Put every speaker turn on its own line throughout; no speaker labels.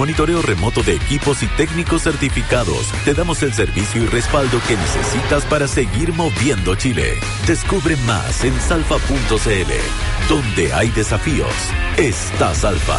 Monitoreo remoto de equipos y técnicos certificados. Te damos el servicio y respaldo que necesitas para seguir moviendo Chile. Descubre más en salfa.cl. Donde hay desafíos, está Salfa.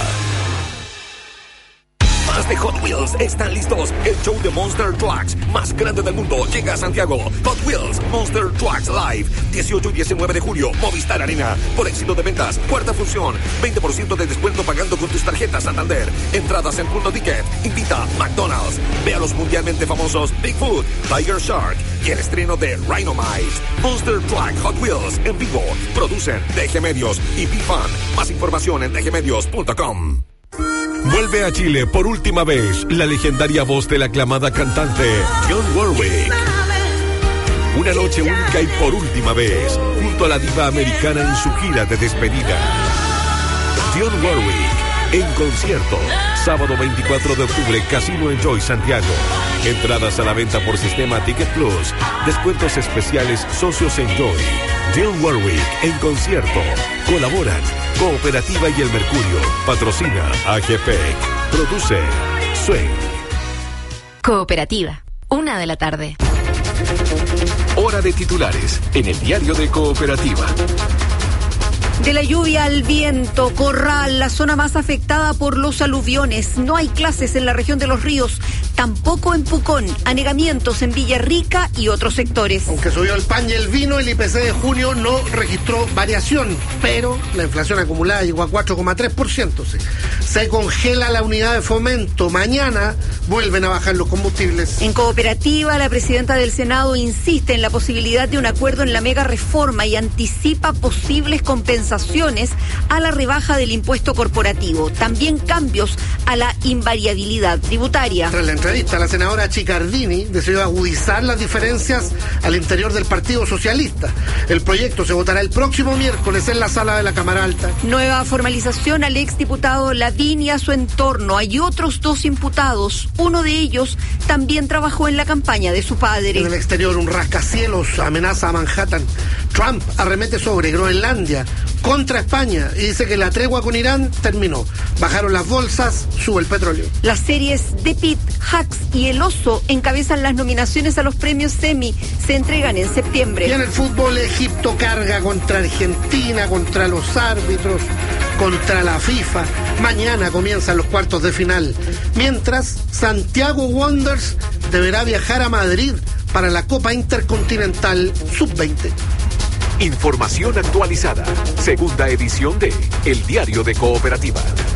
Más de Hot Wheels están listos. El show de Monster Trucks más grande del mundo llega a Santiago. Hot Wheels Monster Trucks Live, 18 y 19 de julio, Movistar Arena. Por éxito de ventas, cuarta función, 20% de descuento pagando con tus tarjetas Santander. Entradas en Punto Ticket. Invita McDonald's. Ve a los mundialmente famosos Bigfoot, Tiger Shark y el estreno de Rhinomite. Monster Truck Hot Wheels en vivo. Producen DG Medios y BeFun. Más información en dgmedios.com.
Vuelve a Chile por última vez la legendaria voz de la aclamada cantante Dionne Warwick. Una noche única y por última vez, junto a la diva americana en su gira de despedida. Dionne Warwick en concierto, sábado 24 de octubre, Casino Enjoy Santiago. Entradas a la venta por sistema Ticket Plus. Descuentos especiales Socios Enjoy. Dionne Warwick en concierto. Colaboran Cooperativa y El Mercurio. Patrocina AGPEC. Produce Swing.
Cooperativa, 1:00 p.m.
Hora de titulares en el diario de Cooperativa.
De la lluvia al viento, Corral, la zona más afectada por los aluviones. No hay clases en la región de Los Ríos, tampoco en Pucón. Anegamientos en Villarrica y otros sectores.
Aunque subió el pan y el vino, el IPC de junio no registró variación, pero la inflación acumulada llegó a 4,3%. Se congela la unidad de fomento. Mañana vuelven a bajar los combustibles.
En Cooperativa, la presidenta del Senado insiste en la posibilidad de un acuerdo en la mega reforma y anticipa posibles compensaciones a la rebaja del impuesto corporativo. También cambios a la invariabilidad tributaria.
Tras la entrevista, la senadora Chicardini decidió agudizar las diferencias al interior del Partido Socialista. El proyecto se votará el próximo miércoles en la sala de la Cámara Alta.
Nueva formalización al exdiputado Lavín y a su entorno. Hay otros 2 imputados. Uno de ellos también trabajó en la campaña de su padre.
En el exterior, un rascacielos amenaza a Manhattan. Trump arremete sobre Groenlandia contra España y dice que la tregua con Irán terminó. Bajaron las bolsas, sube el petróleo.
Las series The Pit, Hacks y El Oso encabezan las nominaciones a los premios Emmy. Se entregan en septiembre.
Y en el fútbol, Egipto carga contra Argentina, contra los árbitros, contra la FIFA. Mañana comienzan los cuartos de final. Mientras, Santiago Wanderers deberá viajar a Madrid para la Copa Intercontinental Sub-20.
Información actualizada. Segunda edición de El Diario de Cooperativa.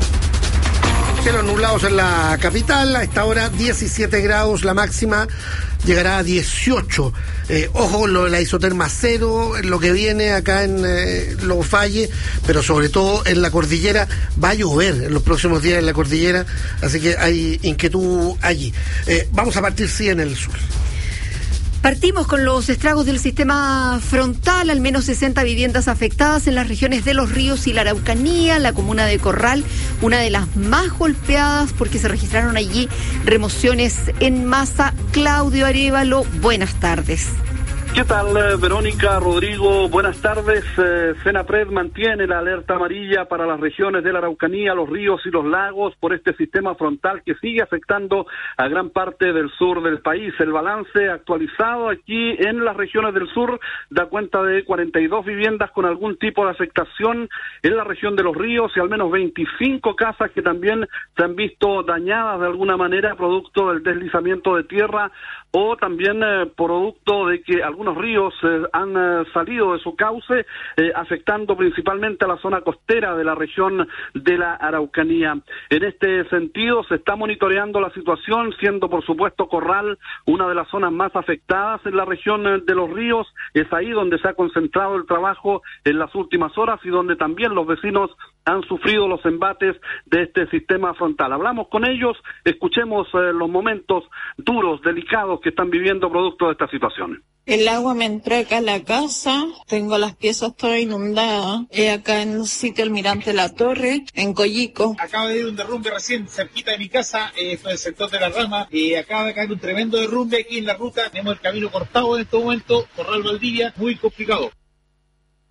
Cielos nublados en la capital. A esta hora 17 grados la máxima. Llegará a 18. Ojo con lo de la isoterma cero, lo que viene acá en Los Valles, pero sobre todo en la cordillera. Va a llover en los próximos días en la cordillera, así que hay inquietud allí. Vamos a partir, sí, en el sur.
Partimos con los estragos del sistema frontal, al menos 60 viviendas afectadas en las regiones de Los Ríos y la Araucanía, la comuna de Corral, una de las más golpeadas porque se registraron allí remociones en masa. Claudio Arévalo, buenas tardes.
¿Qué tal, Verónica, Rodrigo? Buenas tardes. Senapred mantiene la alerta amarilla para las regiones de la Araucanía, los ríos y los lagos por este sistema frontal que sigue afectando a gran parte del sur del país. El balance actualizado aquí en las regiones del sur da cuenta de 42 viviendas con algún tipo de afectación en la región de los ríos y al menos 25 casas que también se han visto dañadas de alguna manera producto del deslizamiento de tierra o también producto de que algunos ríos han salido de su cauce, afectando principalmente a la zona costera de la región de la Araucanía. En este sentido, se está monitoreando la situación, siendo por supuesto Corral una de las zonas más afectadas en la región de los ríos. Es ahí donde se ha concentrado el trabajo en las últimas horas y donde también los vecinos han sufrido los embates de este sistema frontal. Hablamos con ellos, escuchemos los momentos duros, delicados que están viviendo producto de esta situación.
El agua me entró acá a la casa, tengo las piezas todas inundadas, acá en el sitio Almirante La Torre, en Coyico.
Acaba de ir un derrumbe recién cerquita de mi casa, fue el sector de la Rama, acaba de caer un tremendo derrumbe aquí en la ruta, tenemos el camino cortado en este momento, Corral Valdivia, muy complicado.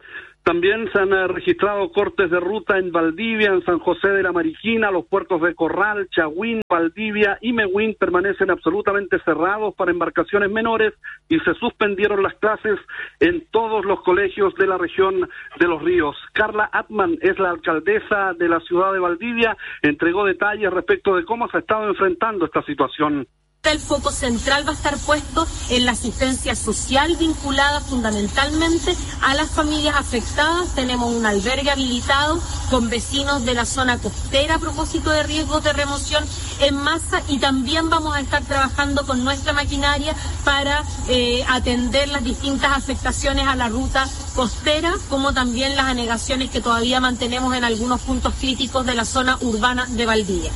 También se han registrado cortes de ruta en Valdivia, en San José de la Mariquina. Los puertos de Corral, Chahuín, Valdivia y Mehuín permanecen absolutamente cerrados para embarcaciones menores y se suspendieron las clases en todos los colegios de la región de Los Ríos. Carla Atman es la alcaldesa de la ciudad de Valdivia, entregó detalles respecto de cómo se ha estado enfrentando esta situación.
El foco central va a estar puesto en la asistencia social vinculada fundamentalmente a las familias afectadas. Tenemos un albergue habilitado con vecinos de la zona costera a propósito de riesgos de remoción en masa, y también vamos a estar trabajando con nuestra maquinaria para atender las distintas afectaciones a la ruta costera, como también las anegaciones que todavía mantenemos en algunos puntos críticos de la zona urbana de Valdivia.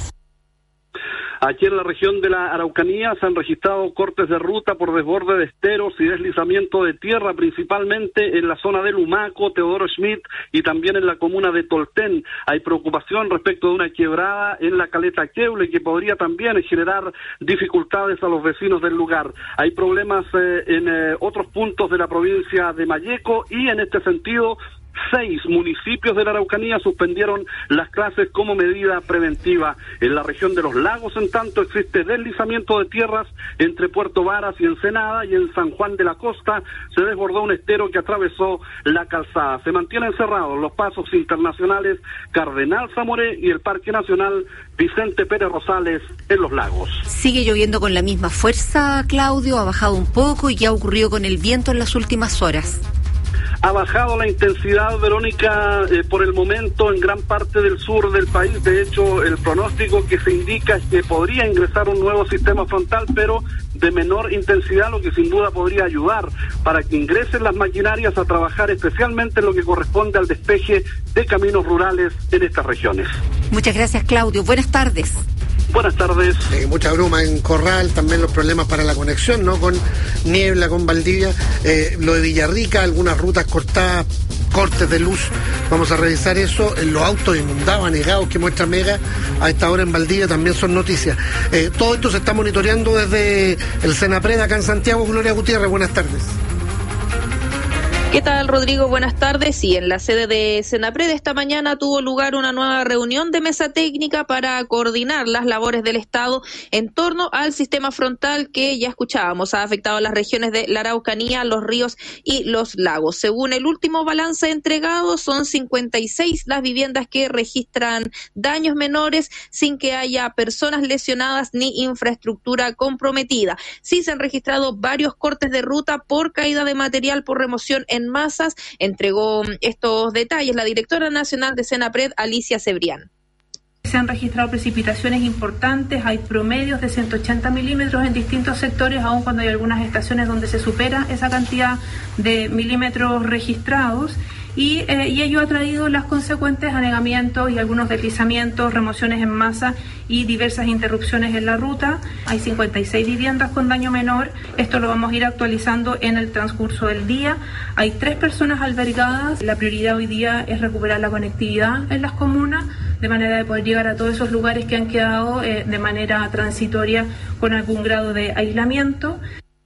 Aquí en la región de la Araucanía se han registrado cortes de ruta por desborde de esteros y deslizamiento de tierra, principalmente en la zona de Lumaco, Teodoro Schmidt y también en la comuna de Tolten. Hay preocupación respecto de una quebrada en la caleta Queule que podría también generar dificultades a los vecinos del lugar. Hay problemas en otros puntos de la provincia de Malleco y en este sentido 6 municipios de la Araucanía suspendieron las clases como medida preventiva. En la región de los lagos, en tanto, existe deslizamiento de tierras entre Puerto Varas y Ensenada, y en San Juan de la Costa se desbordó un estero que atravesó la calzada. Se mantienen cerrados los pasos internacionales Cardenal Zamoré y el Parque Nacional Vicente Pérez Rosales en los lagos.
¿Sigue lloviendo con la misma fuerza, Claudio? ¿Ha bajado un poco? ¿Y qué ha ocurrido con el viento en las últimas horas?
Ha bajado la intensidad, Verónica, por el momento en gran parte del sur del país. De hecho, el pronóstico que se indica es que podría ingresar un nuevo sistema frontal, pero de menor intensidad, lo que sin duda podría ayudar para que ingresen las maquinarias a trabajar especialmente en lo que corresponde al despeje de caminos rurales en estas regiones.
Muchas gracias, Claudio. Buenas tardes.
Buenas tardes.
Mucha bruma en Corral, también los problemas para la conexión, ¿no? Con niebla, con Valdivia, lo de Villarrica, algunas rutas cortadas, cortes de luz. Vamos a revisar eso. Los autos inundados, anegados que muestra Mega a esta hora en Valdivia también son noticias. Todo esto se está monitoreando desde el Senapred acá en Santiago. Gloria Gutiérrez, buenas tardes.
¿Qué tal, Rodrigo? Buenas tardes. Y en la sede de Senapred esta mañana tuvo lugar una nueva reunión de mesa técnica para coordinar las labores del Estado en torno al sistema frontal que ya escuchábamos ha afectado a las regiones de la Araucanía, los ríos y los lagos. Según el último balance entregado, son 56 las viviendas que registran daños menores sin que haya personas lesionadas ni infraestructura comprometida. Sí se han registrado varios cortes de ruta por caída de material por remoción en masas. Entregó estos detalles la directora nacional de Senapred, Alicia Cebrián.
Se han registrado precipitaciones importantes, hay promedios de 180 milímetros en distintos sectores, aun cuando hay algunas estaciones donde se supera esa cantidad de milímetros registrados. Y ello ha traído las consecuentes anegamientos y algunos deslizamientos, remociones en masa y diversas interrupciones en la ruta. Hay 56 viviendas con daño menor. Esto lo vamos a ir actualizando en el transcurso del día. Hay 3 personas albergadas. La prioridad hoy día es recuperar la conectividad en las comunas, de manera de poder llegar a todos esos lugares que han quedado de manera transitoria con algún grado de aislamiento.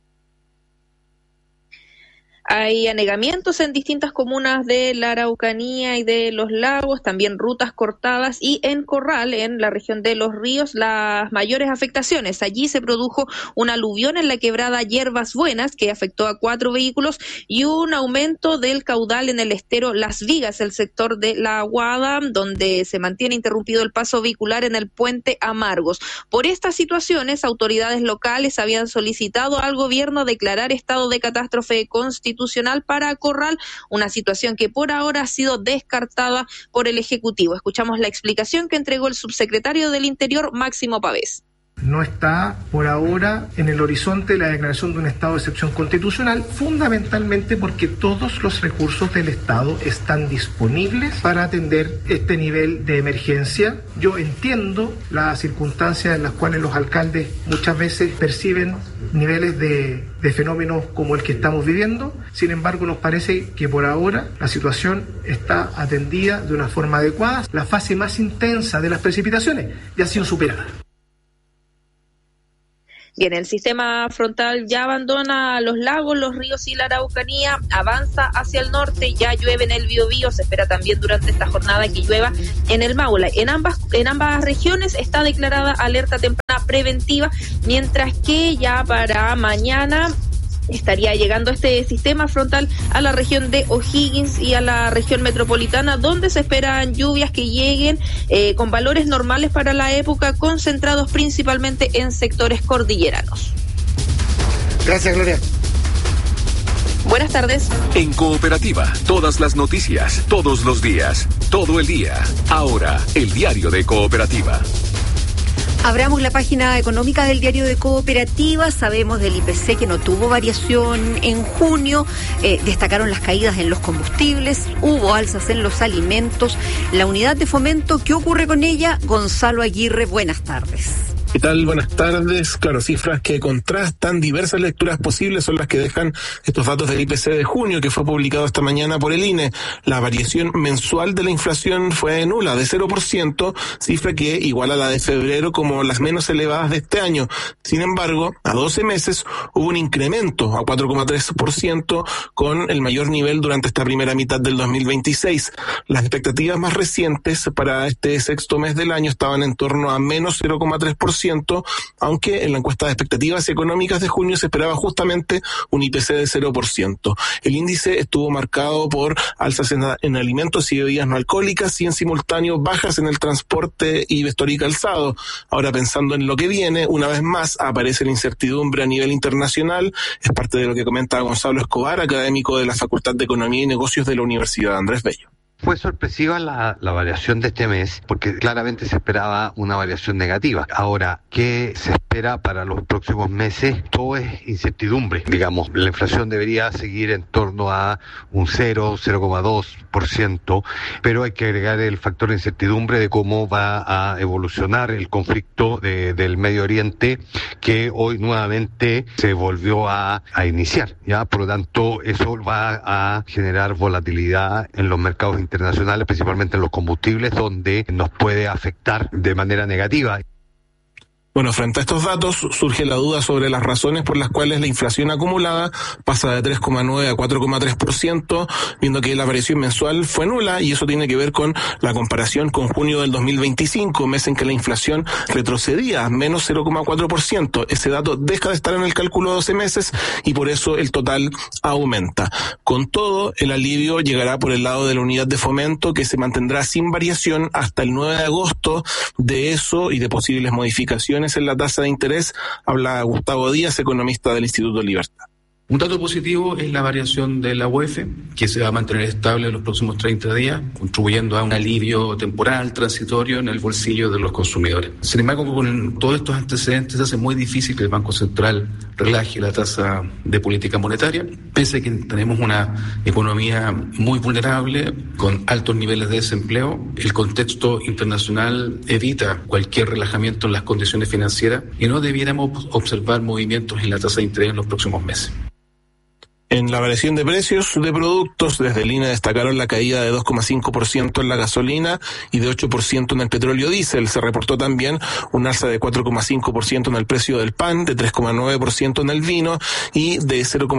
Hay anegamientos en distintas comunas de la Araucanía y de los lagos, también rutas cortadas, y en Corral, en la región de los ríos, las mayores afectaciones. Allí se produjo un aluvión en la quebrada Hierbas Buenas que afectó a 4 vehículos y un aumento del caudal en el estero Las Vigas, el sector de La Aguada, donde se mantiene interrumpido el paso vehicular en el puente Amargos. Por estas situaciones, autoridades locales habían solicitado al gobierno declarar estado de catástrofe constitucional para Corral, una situación que por ahora ha sido descartada por el Ejecutivo. Escuchamos la explicación que entregó el subsecretario del Interior, Máximo Pavés.
No está por ahora en el horizonte la declaración de un estado de excepción constitucional, fundamentalmente porque todos los recursos del Estado están disponibles para atender este nivel de emergencia. Yo entiendo las circunstancias en las cuales los alcaldes muchas veces perciben niveles de fenómenos como el que estamos viviendo. Sin embargo, nos parece que por ahora la situación está atendida de una forma adecuada. La fase más intensa de las precipitaciones ya ha sido superada.
Bien, el sistema frontal ya abandona los lagos, los ríos y la Araucanía, avanza hacia el norte, ya llueve en el Biobío, se espera también durante esta jornada que llueva en el Maule. En ambas regiones está declarada alerta temprana preventiva, mientras que ya para mañana estaría llegando este sistema frontal a la región de O'Higgins y a la región metropolitana, donde se esperan lluvias que lleguen con valores normales para la época, concentrados principalmente en sectores cordilleranos.
Gracias, Gloria.
Buenas tardes.
En Cooperativa, todas las noticias, todos los días, todo el día. Ahora, el diario de Cooperativa.
Abramos la página económica del diario de Cooperativa. Sabemos del IPC que no tuvo variación en junio. Destacaron las caídas en los combustibles, hubo alzas en los alimentos. La unidad de fomento, ¿qué ocurre con ella? Gonzalo Aguirre, buenas tardes.
¿Qué tal? Buenas tardes. Claro, cifras que contrastan, diversas lecturas posibles son las que dejan estos datos del IPC de junio, que fue publicado esta mañana por el INE. La variación mensual de la inflación fue nula, de 0%, cifra que iguala a la de febrero como las menos elevadas de este año. Sin embargo, a 12 meses hubo un incremento a 4,3%, con el mayor nivel durante esta primera mitad del 2026. Las expectativas más recientes para este sexto mes del año estaban en torno a menos 0,3%, aunque en la encuesta de expectativas económicas de junio se esperaba justamente un IPC de 0%. El índice estuvo marcado por alzas en alimentos y bebidas no alcohólicas y en simultáneo bajas en el transporte y vestuario y calzado. Ahora, pensando en lo que viene, una vez más aparece la incertidumbre a nivel internacional. Es parte de lo que comenta Gonzalo Escobar, académico de la Facultad de Economía y Negocios de la Universidad Andrés Bello.
Fue sorpresiva la variación de este mes, porque claramente se esperaba una variación negativa. Ahora, ¿qué se espera para los próximos meses? Todo es incertidumbre. Digamos, la inflación debería seguir en torno a un 0,2%, pero hay que agregar el factor de incertidumbre de cómo va a evolucionar el conflicto del Medio Oriente, que hoy nuevamente se volvió a iniciar, ¿ya? Por lo tanto, eso va a generar volatilidad en los mercados internacionales, principalmente en los combustibles, donde nos puede afectar de manera negativa.
Bueno, frente a estos datos surge la duda sobre las razones por las cuales la inflación acumulada pasa de 3,9 a 4,3%, viendo que la variación mensual fue nula, y eso tiene que ver con la comparación con junio del 2025, mes en que la inflación retrocedía a menos 0,4%. Ese dato deja de estar en el cálculo de 12 meses y por eso el total aumenta. Con todo, el alivio llegará por el lado de la unidad de fomento, que se mantendrá sin variación hasta el 9 de agosto. De eso y de posibles modificaciones en la tasa de interés habla Gustavo Díaz, economista del Instituto Libertad.
Un dato positivo es la variación de la UEF, que se va a mantener estable en los próximos 30 días, contribuyendo a un alivio temporal, transitorio en el bolsillo de los consumidores. Sin embargo, con todos estos antecedentes hace muy difícil que el Banco Central relaje la tasa de política monetaria, pese a que tenemos una economía muy vulnerable, con altos niveles de desempleo. El contexto internacional evita cualquier relajamiento en las condiciones financieras y no debiéramos observar movimientos en la tasa de interés en los próximos meses.
En la variación de precios de productos, desde el INE destacaron la caída de 2,5% en la gasolina y de 8% en el petróleo diésel. Se reportó también un alza de 4,5% en el precio del pan, de 3,9% en el vino y de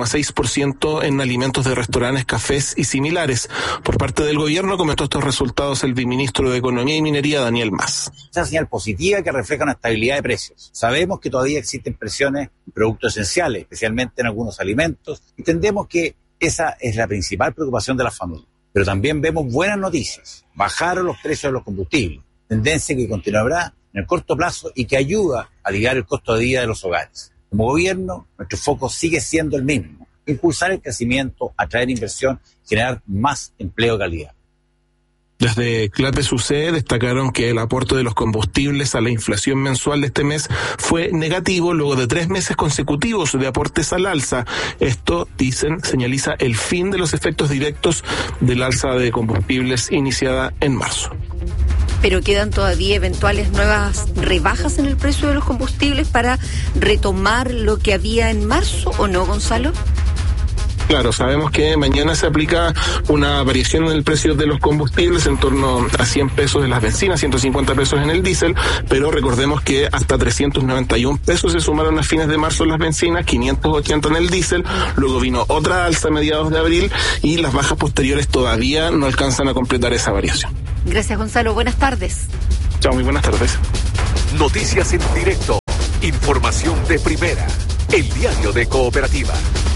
0,6% en alimentos de restaurantes, cafés y similares. Por parte del gobierno comentó estos resultados el viceministro de Economía y Minería, Daniel Mas.
Esa señal positiva que refleja una estabilidad de precios. Sabemos que todavía existen presiones en productos esenciales, especialmente en algunos alimentos, y entendemos que esa es la principal preocupación de las familias. Pero también vemos buenas noticias. Bajaron los precios de los combustibles, tendencia que continuará en el corto plazo y que ayuda a aliviar el costo de vida de los hogares. Como gobierno, nuestro foco sigue siendo el mismo: impulsar el crecimiento, atraer inversión, generar más empleo de calidad.
Desde Clapes UC destacaron que el aporte de los combustibles a la inflación mensual de este mes fue negativo luego de 3 meses consecutivos de aportes al alza. Esto, dicen, señaliza el fin de los efectos directos del alza de combustibles iniciada en marzo.
Pero quedan todavía eventuales nuevas rebajas en el precio de los combustibles para retomar lo que había en marzo, ¿o no, Gonzalo?
Claro, sabemos que mañana se aplica una variación en el precio de los combustibles en torno a 100 pesos en las bencinas, 150 pesos en el diésel, pero recordemos que hasta 391 pesos se sumaron a fines de marzo en las bencinas, 580 en el diésel, luego vino otra alza a mediados de abril y las bajas posteriores todavía no alcanzan a completar esa variación.
Gracias, Gonzalo. Buenas tardes.
Chao, muy buenas tardes.
Noticias en directo. Información de primera. El diario de Cooperativa.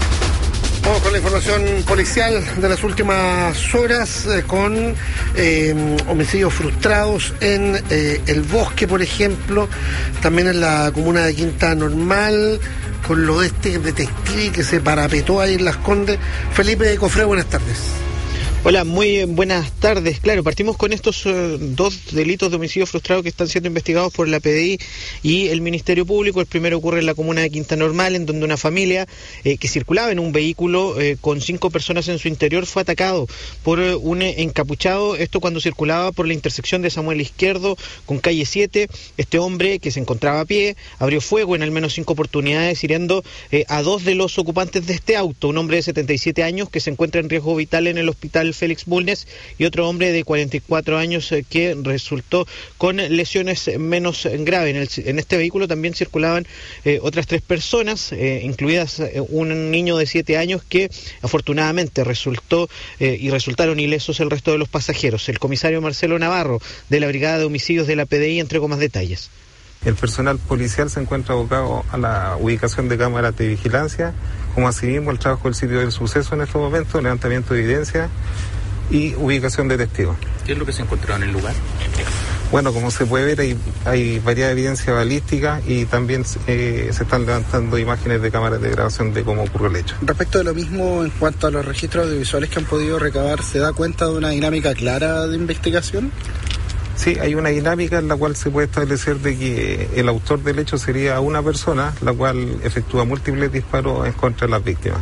Vamos con la información policial de las últimas horas, con homicidios frustrados en El Bosque, por ejemplo, también en la comuna de Quinta Normal, con lo de este detective que se parapetó ahí en Las Condes. Felipe Cofré, buenas tardes.
Hola, muy buenas tardes. Claro, partimos con estos dos delitos de homicidio frustrado que están siendo investigados por la PDI y el Ministerio Público. El primero ocurre en la comuna de Quinta Normal, en donde una familia que circulaba en un vehículo con 5 personas en su interior fue atacado por un encapuchado. Esto cuando circulaba por la intersección de Samuel Izquierdo con calle 7. Este hombre, que se encontraba a pie, abrió fuego en al menos 5 oportunidades, hiriendo a 2 de los ocupantes de este auto. Un hombre de 77 años que se encuentra en riesgo vital en el hospital Félix Bulnes y otro hombre de 44 años que resultó con lesiones menos graves. En este vehículo también circulaban otras 3 personas, incluidas un niño de 7 años que afortunadamente resultaron ilesos el resto de los pasajeros. El comisario Marcelo Navarro de la Brigada de Homicidios de la PDI entregó más detalles.
El personal policial se encuentra abocado a la ubicación de cámaras de vigilancia, como asimismo el trabajo del sitio del suceso en estos momentos, levantamiento de evidencia y ubicación de testigos.
¿Qué es lo que se encontró en el lugar?
Bueno, como se puede ver, hay varias evidencias balísticas y también se están levantando imágenes de cámaras de grabación de cómo ocurrió el hecho.
Respecto de lo mismo, en cuanto a los registros audiovisuales que han podido recabar, ¿se da cuenta de una dinámica clara de investigación?
Sí, hay una dinámica en la cual se puede establecer de que el autor del hecho sería una persona, la cual efectúa múltiples disparos en contra de las víctimas.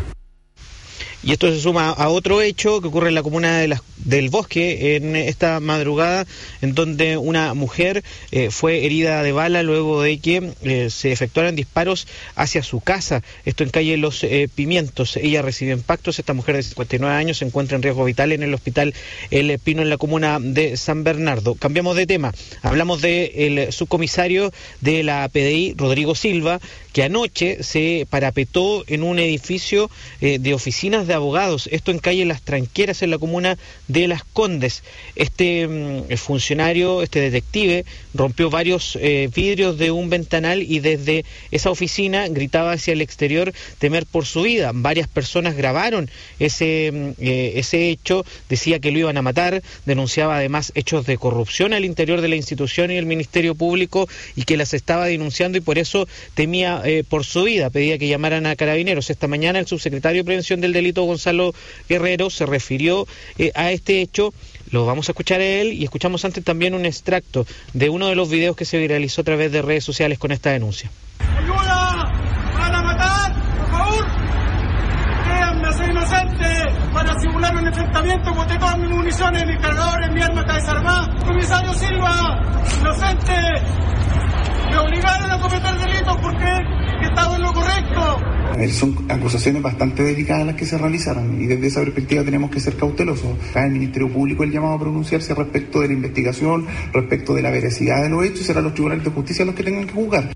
Y esto se suma a otro hecho que ocurre en la comuna del Bosque en esta madrugada, en donde una mujer fue herida de bala luego de que se efectuaran disparos hacia su casa. Esto en calle Los Pimientos. Ella recibió impactos. Esta mujer de 59 años se encuentra en riesgo vital en el hospital El Pino en la comuna de San Bernardo. Cambiamos de tema. Hablamos del subcomisario de la PDI, Rodrigo Silva, que anoche se parapetó en un edificio de oficinas de abogados, esto en calle Las Tranqueras, en la comuna de Las Condes. Este funcionario, este detective, rompió varios vidrios de un ventanal y desde esa oficina gritaba hacia el exterior temer por su vida. Varias personas grabaron ese hecho, decía que lo iban a matar, denunciaba además hechos de corrupción al interior de la institución y el Ministerio Público y que las estaba denunciando y por eso temía por su vida, pedía que llamaran a Carabineros. Esta mañana el subsecretario de Prevención del Delito, Gonzalo Guerrero, se refirió a este hecho. Lo vamos a escuchar a él y escuchamos antes también un extracto de uno de los videos que se viralizó a través de redes sociales con esta denuncia.
¡Ayuda! ¡Van a matar! ¡Por favor! ¡Créanme, soy inocente! Para simular un enfrentamiento boté todas mis municiones, mis cargadores, mi arma está desarmada. ¡Comisario Silva! ¡Inocente! Me obligaron a cometer delitos porque estaba en lo correcto.
Son acusaciones bastante delicadas las que se realizaron y desde esa perspectiva tenemos que ser cautelosos. Acá el Ministerio Público el llamado a pronunciarse respecto de la investigación, respecto de la veracidad de los hechos y serán los tribunales de justicia los que tengan que juzgar.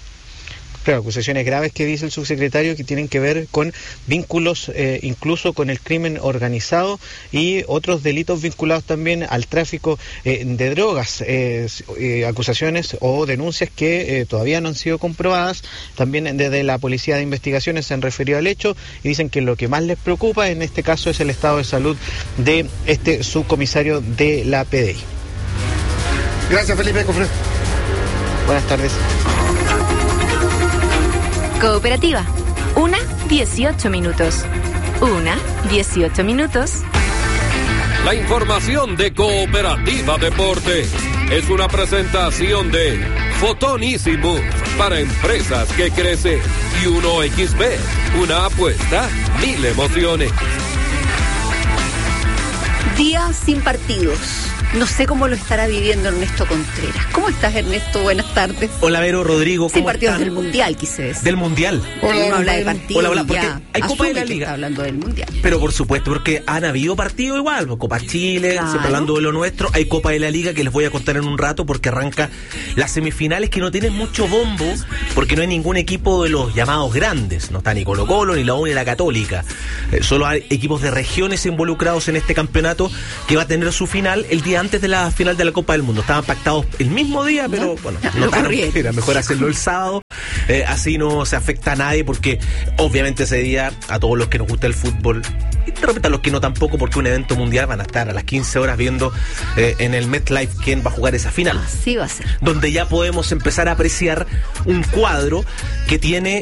Claro, acusaciones graves que dice el subsecretario que tienen que ver con vínculos incluso con el crimen organizado y otros delitos vinculados también al tráfico de drogas, acusaciones o denuncias que todavía no han sido comprobadas. También desde la Policía de Investigaciones se han referido al hecho y dicen que lo que más les preocupa en este caso es el estado de salud de este subcomisario de la PDI.
Gracias, Felipe Cofré.
Buenas tardes.
Cooperativa. 1:18 minutos. 1:18 minutos.
La información de Cooperativa Deporte es una presentación de Fotonísimo para empresas que crecen y 1xB, una apuesta, 1000 emociones.
Día sin partidos. No sé cómo lo estará viviendo Ernesto Contreras. ¿Cómo estás, Ernesto? Buenas tardes.
Hola, Vero, Rodrigo, ¿cómo
están? Partidos
están?
del Mundial, quise decir.
¿Del Mundial?
Uno habla de partidos.
Hola, porque hay Copa de la Liga.
Está hablando del Mundial.
Pero por supuesto, porque han habido partidos igual. Copa Chile, siempre hablando de lo nuestro. Hay Copa de la Liga que les voy a contar en un rato porque arranca las semifinales que no tienen mucho bombo porque no hay ningún equipo de los llamados grandes. No está ni Colo-Colo, ni la U, ni la Católica. Solo hay equipos de regiones involucrados en este campeonato que va a tener su final el día antes de la final de la Copa del Mundo. Estaban pactados el mismo día, pero bueno, era mejor hacerlo el sábado, así no se afecta a nadie, porque obviamente ese día a todos los que nos gusta el fútbol, y de repente a los que no tampoco, porque un evento mundial, van a estar a las 15 horas viendo en el MetLife quién va a jugar esa final.
Así va a ser.
Donde ya podemos empezar a apreciar un cuadro que tiene...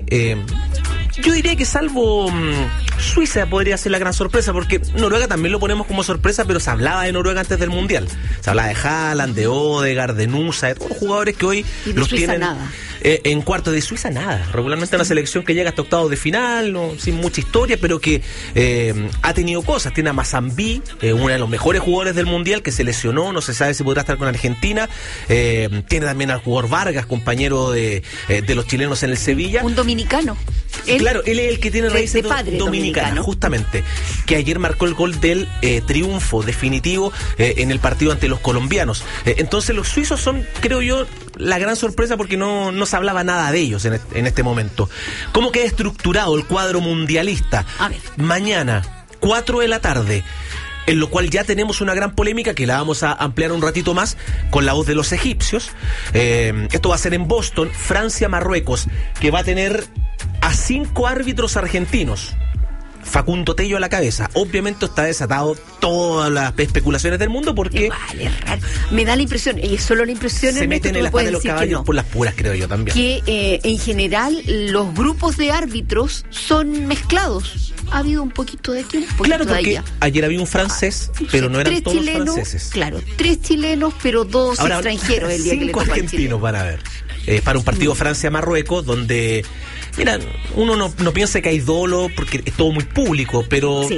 yo diría que salvo Suiza podría ser la gran sorpresa, porque Noruega también lo ponemos como sorpresa, pero se hablaba de Noruega antes del Mundial. Se hablaba de Haaland, de Odegaard, de Nusa, de todos los jugadores que hoy los
Suiza
tienen
nada.
En cuartos. De Suiza nada. Regularmente una selección que llega hasta octavos de final, no, sin mucha historia, pero que ha tenido cosas. Tiene a Mazambi, uno de los mejores jugadores del Mundial, que se lesionó, no se sabe si podrá estar con Argentina. Tiene también al jugador Vargas, compañero de los chilenos en el Sevilla.
Un dominicano.
Claro, él es el que tiene raíces
dominicanas,
justamente, que ayer marcó el gol del triunfo definitivo en el partido ante los colombianos. Entonces los suizos son, creo yo, la gran sorpresa, porque no se hablaba nada de ellos en este momento. ¿Cómo queda estructurado el cuadro mundialista?
A ver.
Mañana, 4 de la tarde, en lo cual ya tenemos una gran polémica que la vamos a ampliar un ratito más con la voz de los egipcios. Esto va a ser en Boston, Francia-Marruecos, que va a tener a 5 árbitros argentinos. Facundo Tello a la cabeza. Obviamente está desatado todas las especulaciones del mundo, porque
vale, raro. Me da la impresión, y es solo la impresión,
se meten en las patas de los caballos por las puras, creo yo también.
Que en general los grupos de árbitros son mezclados. Ha habido un poquito de aquí, un poquito
claro,
de allá.
Porque ayer había un francés, pero no eran todos chilenos,
franceses. Claro, 3 chilenos, pero 2 extranjeros el día
5
que le toca
argentinos van a ver. Para un partido Francia-Marruecos, donde... Mira, uno no piensa que hay dolo porque es todo muy público, pero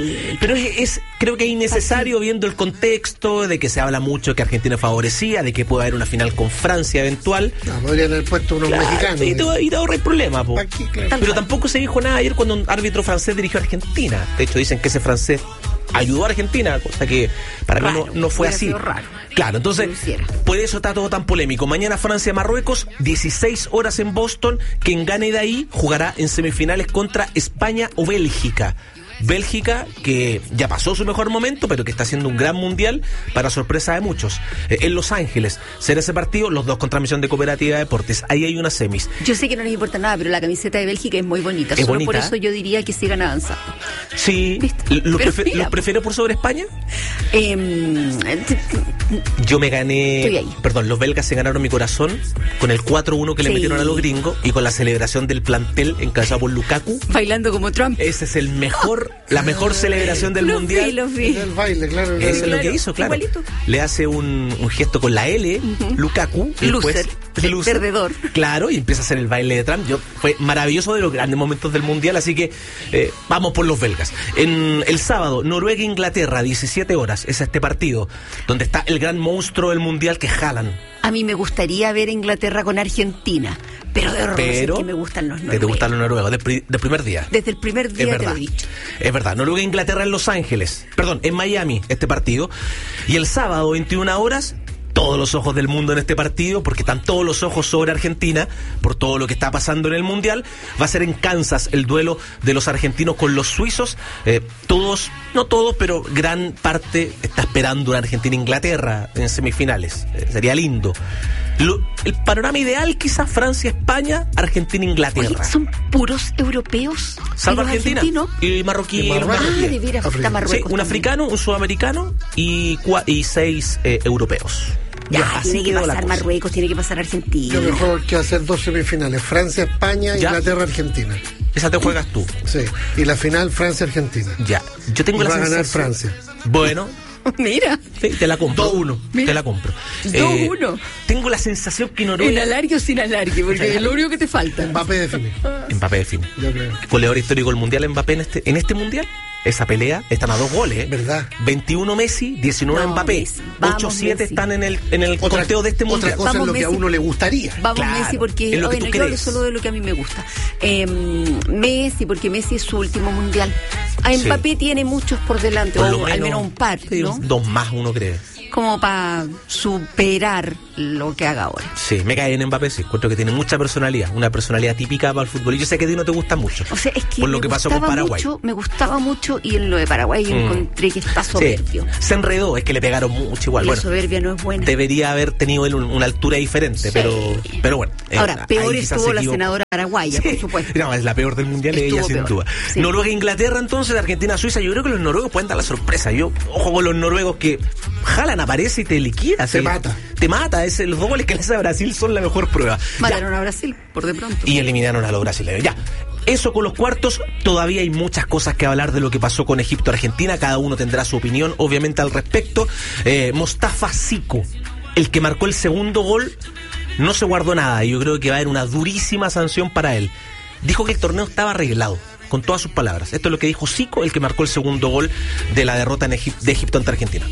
creo que es innecesario viendo el contexto de que se habla mucho que Argentina favorecía, de que puede haber una final con Francia eventual.
Podrían haber puesto unos mexicanos.
Y te ahorra el problema, po. Pero tampoco se dijo nada ayer cuando un árbitro francés dirigió a Argentina. De hecho, dicen que ese francés ayudó a Argentina, cosa que para mí no fue así. Claro, entonces, por eso está todo tan polémico. Mañana Francia-Marruecos, 16 horas en Boston. Quien gane de ahí jugará en semifinales contra España o Bélgica. Bélgica, que ya pasó su mejor momento, pero que está haciendo un gran mundial, para sorpresa de muchos. En Los Ángeles será ese partido, los dos con transmisión de Cooperativa de Deportes. Ahí hay unas semis.
Yo sé que no les importa nada, pero la camiseta de Bélgica es muy bonita.
Es
solo
bonita.
Por eso yo diría que sigan avanzando.
Sí. ¿Los prefiero por sobre España? Yo me gané... Perdón, los belgas se ganaron mi corazón con el 4-1 que le metieron a los gringos y con la celebración del plantel encabezado por Lukaku.
Bailando como Trump.
Ese es la mejor celebración del Mundial.
Lo vi.
El baile, claro.
Eso es lo que hizo, claro.
Igualito.
Le hace un gesto con la L, Lukaku.
Loser. Perdedor.
Claro, y empieza a hacer el baile de Trump. Fue maravilloso, de los grandes momentos del Mundial, así que vamos por los belgas. En el sábado, Noruega-Inglaterra, 17 horas, es este partido, donde está el gran monstruo del Mundial, que es Haaland.
A mí me gustaría ver Inglaterra con Argentina, pero de horror, que me gustan los noruegos.
¿Te gustan los noruegos? Del primer día.
Desde el primer día te lo he dicho.
Es verdad. Noruega-Inglaterra en Los Ángeles. Perdón, en Miami, este partido. Y el sábado, 21 horas... todos los ojos del mundo en este partido, porque están todos los ojos sobre Argentina por todo lo que está pasando en el Mundial. Va a ser en Kansas el duelo de los argentinos con los suizos. Todos, no todos, pero gran parte está esperando una Argentina-Inglaterra en semifinales. Sería lindo. El panorama ideal, quizás Francia-España, Argentina-Inglaterra.
Oye, ¿son puros europeos?
Salvo Argentina y marroquí.
De veras, está Marruecos.
Sí, un africano, un sudamericano y 6 europeos.
Ya, tiene que pasar Marruecos, tiene que pasar Argentina.
Lo mejor que hacer 2 semifinales: Francia, España, Inglaterra, Argentina.
Esa te juegas tú.
Sí, y la final Francia, Argentina.
Ya, yo tengo la sensación.
Va a ganar Francia.
Bueno.
Mira.
Sí, te la compro. 2-1. Te la compro.
2-1.
Tengo la sensación que Noruega...
¿En alargue o sin alargue? Porque es lo único que te falta.
Mbappé define.
Mbappé define.
Yo creo.
Goleador histórico del Mundial, Mbappé en este Mundial. esa pelea, están a 2 goles.
¿Verdad?
21 Messi, 19 Mbappé. 8-7 están en el conteo de este mundial.
Otra cosa es lo que a uno le gustaría.
Vamos Messi porque,
es lo que tú
yo
crees.
hablo solo de lo que a mí me gusta. Messi, porque Messi es su último mundial. A Mbappé tiene muchos por delante, o al menos un par, ¿no?
2 más, uno cree.
Como para superar lo que haga ahora.
Sí, me cae en Mbappé, sí. Encuentro que tiene mucha personalidad, una personalidad típica para el fútbol. Y yo sé que a ti no te gusta mucho.
O sea, es que
por lo que pasó con Paraguay.
Me gustaba mucho y en lo de Paraguay encontré que está soberbio.
Sí, se enredó, es que le pegaron mucho igual.
La soberbia no es buena.
Debería haber tenido él una altura diferente, pero bueno.
Ahora, peor estuvo la senadora paraguaya, por supuesto.
No, es la peor del mundial, ella sin duda. Sí. Noruega-Inglaterra, entonces, Argentina-Suiza. Yo creo que los noruegos pueden dar la sorpresa. Ojo con los noruegos que Haaland aparece y te liquida.
Te mata.
Te mata. Los 2 goles que le hace a Brasil son la mejor prueba.
Mataron a Brasil, por de pronto.
Y eliminaron a los brasileños. Ya. Eso con los cuartos, todavía hay muchas cosas que hablar de lo que pasó con Egipto-Argentina. Cada uno tendrá su opinión, obviamente, al respecto. Mostafa Zico, el que marcó el segundo gol, no se guardó nada. Y yo creo que va a haber una durísima sanción para él. Dijo que el torneo estaba arreglado, con todas sus palabras. Esto es lo que dijo Zico, el que marcó el segundo gol de la derrota de Egipto ante Argentina.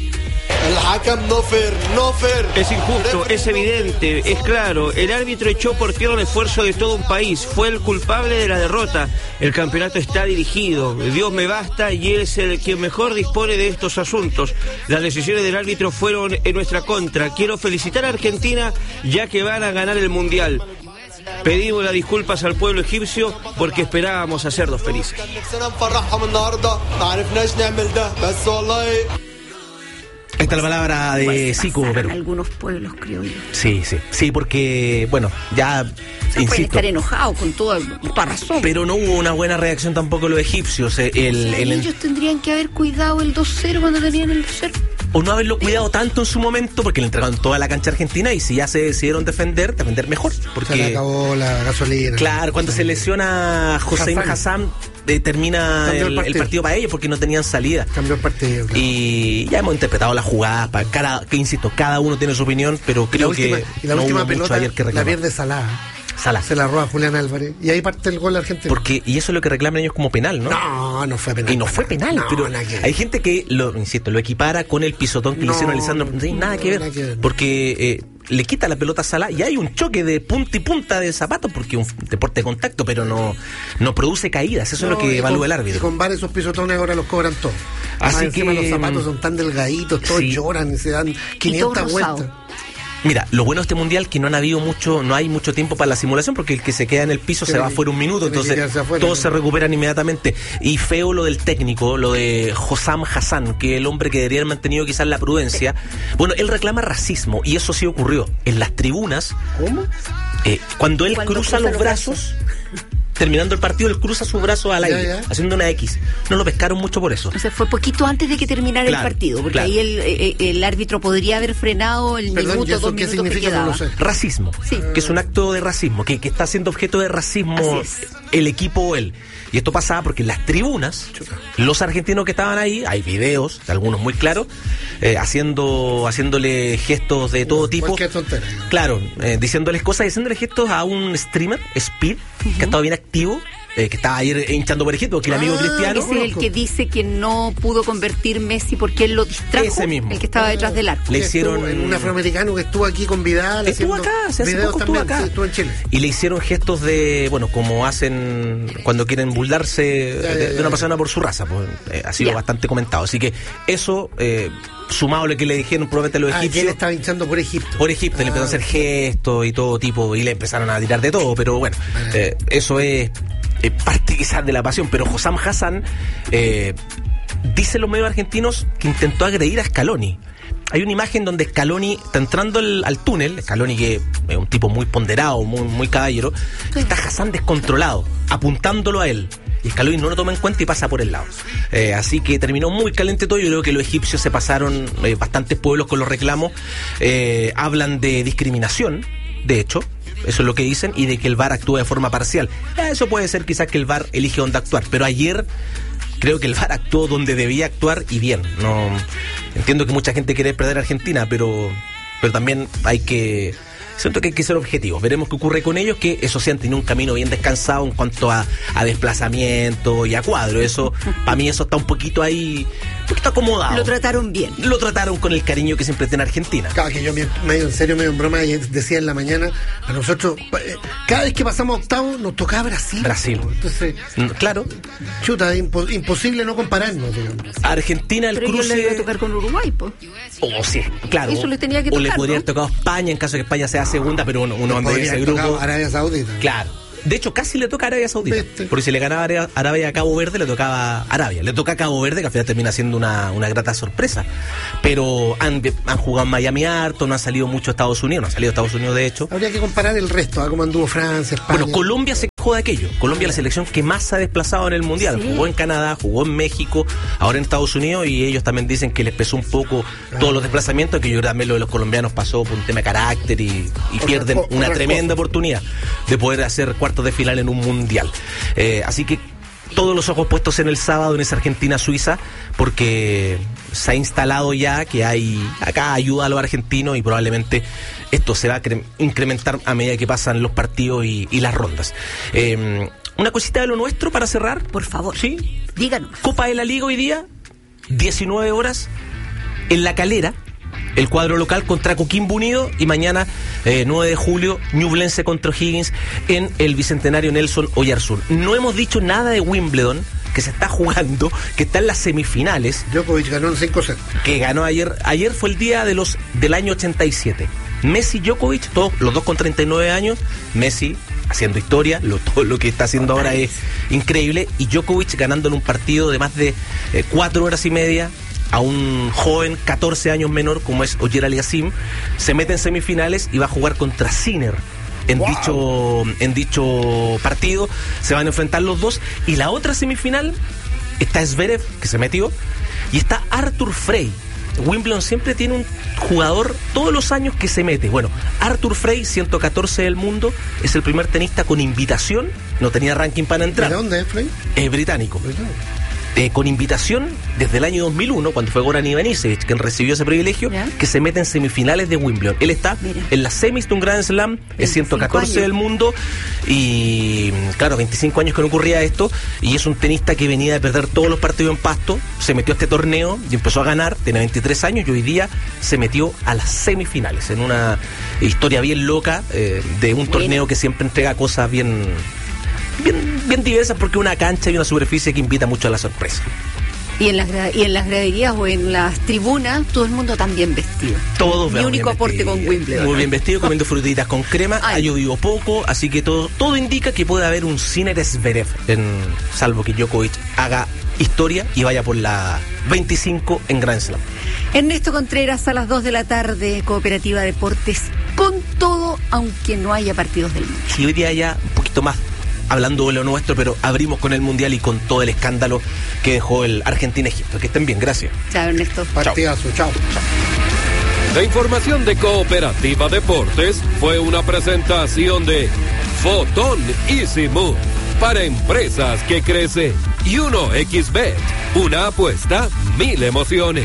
Es injusto, es evidente, es claro. El árbitro echó por tierra el esfuerzo de todo un país. Fue el culpable de la derrota. El campeonato está dirigido. Dios me basta y él es el quien mejor dispone de estos asuntos. Las decisiones del árbitro fueron en nuestra contra. Quiero felicitar a Argentina ya que van a ganar el Mundial. Pedimos las disculpas al pueblo egipcio porque esperábamos hacerlos felices.
Esta es la palabra de Zico, pero
algunos pueblos, creo yo.
Sí, porque, bueno, ya,
pueden estar enojados con toda razón.
Pero no hubo una buena reacción tampoco de los egipcios.
Ellos tendrían que haber cuidado el 2-0 cuando tenían el 2-0.
O no haberlo cuidado tanto en su momento, porque le entregaron toda la cancha argentina, y si ya se decidieron defender mejor. Porque
se le acabó la gasolina.
Claro, cuando se lesiona Hossein Hassan, termina el partido para ellos porque no tenían salida.
Cambió el partido. Claro.
Y ya hemos interpretado la jugada. Insisto, cada uno tiene su opinión, pero creo que
la última pelota
ayer que
la pierde Salah. Se la roba Julián Álvarez. Y ahí parte el gol argentino.
Y eso es lo que reclaman ellos como penal, ¿no?
No fue penal.
Y no fue penal, pero hay gente que, lo equipara con el pisotón que le hicieron a Lisandro. No tiene nada que ver. Porque le quita la pelota a Salah y hay un choque de punta y punta de zapatos, porque un deporte de contacto, pero no produce caídas. Eso es lo que evalúa el árbitro.
Y con varios esos pisotones ahora los cobran todos.
Así que
los zapatos son tan delgaditos, todos lloran y se dan 500 vueltas.
Mira, lo bueno de este mundial que no hay mucho tiempo para la simulación, porque el que se queda en el piso se va fuera un minuto, entonces todos se recuperan inmediatamente. Y feo lo del técnico, lo de Hossam Hassan, que el hombre que debería haber mantenido quizás la prudencia. Bueno, él reclama racismo, y eso sí ocurrió en las tribunas.
¿Cómo?
Cuando él cruza los brazos. Terminando el partido, él cruza sus brazos al aire, haciendo una X. No lo pescaron mucho por eso.
O sea, fue poquito antes de que terminara el partido, porque ahí el árbitro podría haber frenado el minuto, 2 minutos que quedaba.
No lo sé. Racismo, que es un acto de racismo, que está siendo objeto de racismo el equipo o él. Y esto pasaba porque en las tribunas, los argentinos que estaban ahí, hay videos, algunos muy claros, haciéndole gestos de todo tipo.
Qué tontera.
Claro, diciéndoles cosas, haciéndole gestos a un streamer, Speed, que ha estado bien activo, que estaba ayer hinchando por Egipto, que el amigo Cristiano.
Ese es el que dice que no pudo convertir Messi porque él lo distrajo.
Ese mismo.
El que estaba detrás del arco.
Le hicieron
un afroamericano que estuvo aquí con Vidal.
Estuvo acá, hace poco estuvo acá.
Estuvo en Chile.
Y le hicieron gestos de, como hacen cuando quieren burlarse de una persona por su raza. Pues, ha sido bastante comentado. Así que eso, sumado a lo que le dijeron probablemente los egipcios.
Que él estaba hinchando por Egipto.
Por Egipto, le empezaron a hacer gestos y todo tipo, y le empezaron a tirar de todo, pero bueno, eso es parte quizás de la pasión. Pero Hossam Hassan dice los medios argentinos que intentó agredir a Scaloni. Hay una imagen donde Scaloni está entrando al túnel, Scaloni, que es un tipo muy ponderado, muy caballero, está Hassan descontrolado, apuntándolo a él. Y Scaloni no lo toma en cuenta y pasa por el lado. Así que terminó muy caliente todo. Yo creo que los egipcios se pasaron bastantes pueblos con los reclamos. Hablan de discriminación, de hecho. Eso es lo que dicen, y de que el VAR actúa de forma parcial. Eso puede ser quizás que el VAR elige dónde actuar, pero ayer creo que el VAR actuó donde debía actuar y bien. No entiendo que mucha gente quiere perder a Argentina, pero también hay que siento que hay que ser objetivos. Veremos qué ocurre con ellos, que eso sí han tenido un camino bien descansado en cuanto a desplazamiento y a cuadro. Eso, para mí eso está un poquito ahí, un poquito acomodado.
Lo trataron bien.
Lo trataron con el cariño que siempre tiene Argentina.
Claro, que yo medio en serio, medio en broma, decía en la mañana, a nosotros, cada vez que pasamos a octavos, nos tocaba Brasil. Entonces,
claro.
Chuta, imposible no compararnos, digamos.
Argentina, el
pero
cruce...
Pero le iba a tocar con Uruguay, pues.
Oh, sí, claro.
Eso le tenía que tocar,
o le podría haber
¿no?
tocado España en caso de que España sea segunda, pero uno de ese grupo...
Arabia Saudita.
Claro. De hecho, casi le toca a Arabia Saudita. Porque si le ganaba Arabia a Cabo Verde, le tocaba Arabia. Le toca a Cabo Verde, que al final termina siendo una grata sorpresa. Pero han jugado en Miami harto, no han salido mucho a Estados Unidos. No han salido a Estados Unidos, de hecho.
Habría que comparar el resto, ¿eh? Cómo anduvo Francia, España.
Bueno, Colombia se quejó de aquello. Colombia es la selección que más se ha desplazado en el Mundial. Sí. Jugó en Canadá, jugó en México, ahora en Estados Unidos, y ellos también dicen que les pesó un poco todos los desplazamientos, que yo creo que también lo de los colombianos pasó por un tema de carácter y pierden una tremenda oportunidad de poder hacer cuartos de final en un Mundial. Así que todos los ojos puestos en el sábado en esa Argentina-Suiza, porque se ha instalado ya que hay acá ayuda a los argentinos, y probablemente esto se va a incrementar a medida que pasan los partidos y las rondas. Una cosita de lo nuestro para cerrar,
por favor.
Sí,
díganos.
Copa de la Liga hoy día, 19 horas en La Calera. El cuadro local contra Coquimbo Unido, y mañana 9 de julio Ñublense contra O'Higgins en el Bicentenario Nelson Oyarzún. No hemos dicho nada de Wimbledon, que se está jugando, que está en las semifinales.
Djokovic ganó en 5-0.
Que ganó ayer. Ayer fue el día del año 87. Messi, Djokovic, los dos con 39 años. Messi haciendo historia, todo lo que está haciendo ahora es increíble, y Djokovic ganando en un partido de más de 4 horas y media a un joven 14 años menor como es Ogier Aliassime. Se mete en semifinales y va a jugar contra Sinner en dicho partido. Se van a enfrentar los dos, y la otra semifinal está Zverev, que se metió, y está Arthur Frey. Wimbledon siempre tiene un jugador todos los años que se mete. Bueno, Arthur Frey, 114 del mundo, es el primer tenista con invitación, no tenía ranking para entrar.
¿De dónde es Frey?
Es británico. Con invitación desde el año 2001, cuando fue Goran Ivanisevic quien recibió ese privilegio, que se mete en semifinales de Wimbledon. Él está en las semis de un Grand Slam, es 114 del mundo, y claro, 25 años que no ocurría esto, y es un tenista que venía de perder todos los partidos en pasto, se metió a este torneo y empezó a ganar, tiene 23 años, y hoy día se metió a las semifinales, en una historia bien loca, de un torneo que siempre entrega cosas bien diversas, porque es una cancha y una superficie que invita mucho a la sorpresa.
Y en las graderías o en las tribunas, todo el mundo tan bien vestido.
Todos
mi único aporte con Wimbledon.
Muy bien vestido, comiendo frutitas con crema. Ha llovido poco, así que todo indica que puede haber un Sinner Zverev, salvo que Djokovic haga historia y vaya por la 25 en Grand Slam.
Ernesto Contreras, a las 2 de la tarde, Cooperativa Deportes, con todo, aunque no haya partidos del mundo.
Si hoy día ya un poquito más hablando de lo nuestro, pero abrimos con el Mundial y con todo el escándalo que dejó el Argentina-Egipto. Que estén bien, gracias.
Chao, Ernesto.
Partidazo, chao.
La información de Cooperativa Deportes fue una presentación de Fotón Easy Move para empresas que crecen, y 1xBet, una apuesta, 1000 emociones.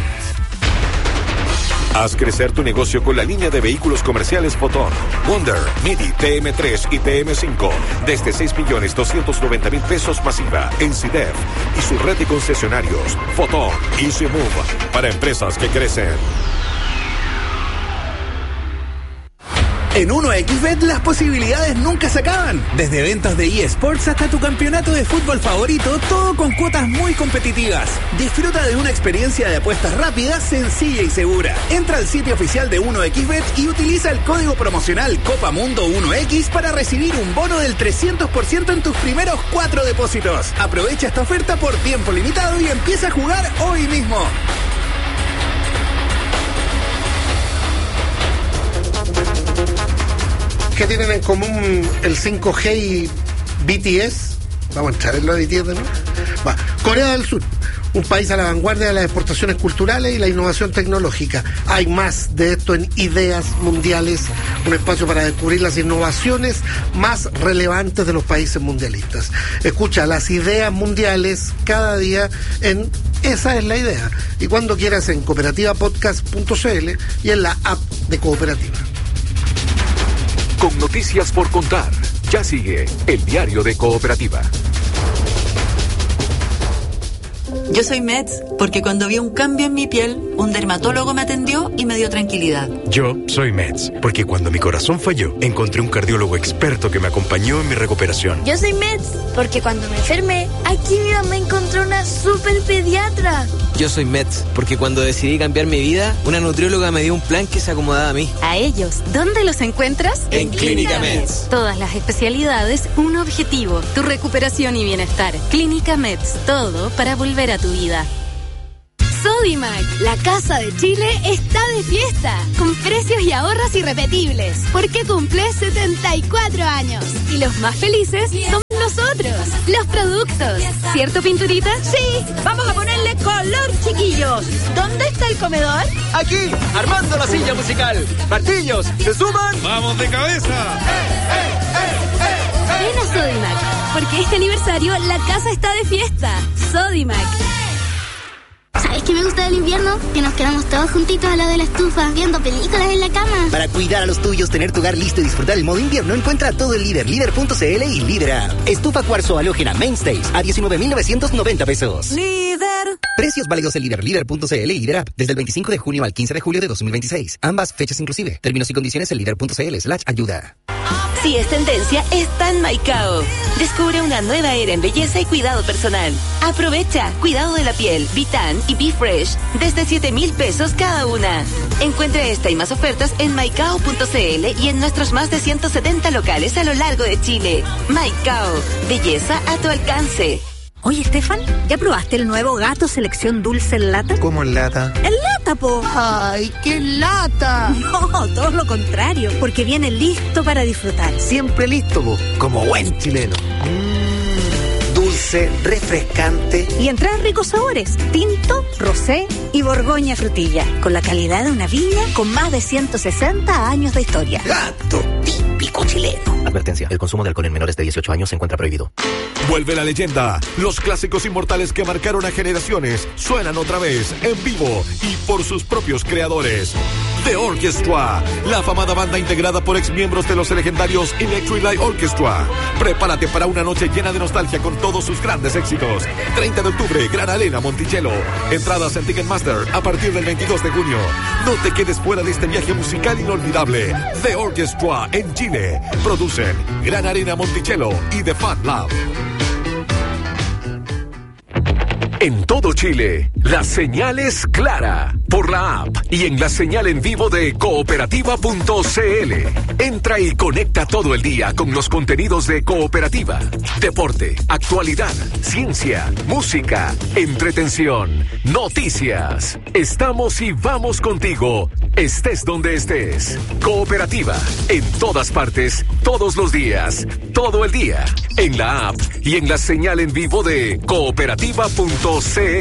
Haz crecer tu negocio con la línea de vehículos comerciales Fotón, Wonder, Midi, TM3 y TM5 desde 6.290.000 pesos masiva en CIDEF y su red de concesionarios. Fotón Easy Move para empresas que crecen.
En 1xBet las posibilidades nunca se acaban. Desde ventas de eSports hasta tu campeonato de fútbol favorito, todo con cuotas muy competitivas. Disfruta de una experiencia de apuestas rápida, sencilla y segura. Entra al sitio oficial de 1xBet y utiliza el código promocional COPAMUNDO1X para recibir un bono del 300% en tus primeros 4 depósitos. Aprovecha esta oferta por tiempo limitado y empieza a jugar hoy mismo.
¿Qué tienen en común el 5G y BTS? Vamos a entrar en lo de BTS, ¿no? Corea del Sur, un país a la vanguardia de las exportaciones culturales y la innovación tecnológica. Hay más de esto en Ideas Mundiales, un espacio para descubrir las innovaciones más relevantes de los países mundialistas. Escucha las ideas mundiales cada día en Esa es la Idea, y cuando quieras en cooperativapodcast.cl y en la app de Cooperativa.
con noticias por contar. Ya sigue el diario de Cooperativa.
Yo soy Meds porque cuando vi un cambio en mi piel, un dermatólogo me atendió y me dio tranquilidad.
Yo soy Meds porque cuando mi corazón falló, encontré un cardiólogo experto que me acompañó en mi recuperación.
Yo soy Meds porque cuando me enfermé, aquí mi mamá encontró una super pediatra.
Yo soy Meds porque cuando decidí cambiar mi vida, una nutrióloga me dio un plan que se acomodaba a mí.
A ellos, ¿dónde los encuentras?
En Clínica Meds.
Todas las especialidades, un objetivo, tu recuperación y bienestar. Clínica Meds, todo para volver a tu vida.
Sodimac, la casa de Chile, está de fiesta, con precios y ahorros irrepetibles, porque cumple 74 años. Y los más felices somos nosotros, los productos. ¿Cierto, Pinturita?
Sí, vamos a ponerle color, chiquillos. ¿Dónde está el comedor?
Aquí, armando la silla musical. Martillos, ¿se suman?
¡Vamos de cabeza!
Ven a Sodimac, porque este aniversario la casa está de fiesta. Sodimac.
¿Sabes qué me gusta del invierno? Que nos quedamos todos juntitos al lado de la estufa, viendo películas en la cama.
Para cuidar a los tuyos, tener tu hogar listo y disfrutar el modo invierno, encuentra todo el Líder, Líder.cl y Líder App. Estufa cuarzo halógena Mainstays a 19,990 pesos.
¡Líder!
Precios válidos en Líder, Líder.cl y Líder App desde el 25 de junio al 15 de julio de 2026. Ambas fechas inclusive. Términos y condiciones en Líder.cl/ayuda.
Si es tendencia, está en Maicao. Descubre una nueva era en belleza y cuidado personal. Aprovecha cuidado de la piel, Vitan y Be Fresh desde 7,000 pesos cada una. Encuentra esta y más ofertas en maicao.cl y en nuestros más de 170 locales a lo largo de Chile. Maicao, belleza a tu alcance.
Oye, Estefan, ¿ya probaste el nuevo Gato Selección Dulce en lata?
¿Cómo en lata?
¡En lata, po!
¡Ay, qué lata!
No, todo lo contrario, porque viene listo para disfrutar.
Siempre listo, po, como buen chileno. Dulce, refrescante.
Y en 3 ricos sabores, tinto, rosé y borgoña frutilla, con la calidad de una viña con más de 160 años de historia.
Gato, típico chileno.
Advertencia, el consumo de alcohol en menores de 18 años se encuentra prohibido.
Vuelve la leyenda. Los clásicos inmortales que marcaron a generaciones suenan otra vez en vivo y por sus propios creadores. The Orchestra, la afamada banda integrada por exmiembros de los legendarios Electric Light Orchestra. Prepárate para una noche llena de nostalgia con todos sus grandes éxitos. 30 de octubre, Gran Arena, Monticello. Entradas en Ticketmaster a partir del 22 de junio. No te quedes fuera de este viaje musical inolvidable. The Orchestra en Chile. Producen Gran Arena, Monticello y The Fan Lab. En todo Chile, la señal es clara. Por la app y en la señal en vivo de cooperativa.cl. Entra y conecta todo el día con los contenidos de Cooperativa. Deporte, actualidad, ciencia, música, entretención, noticias. Estamos y vamos contigo, estés donde estés. Cooperativa, en todas partes, todos los días, todo el día. En la app y en la señal en vivo de cooperativa.cl.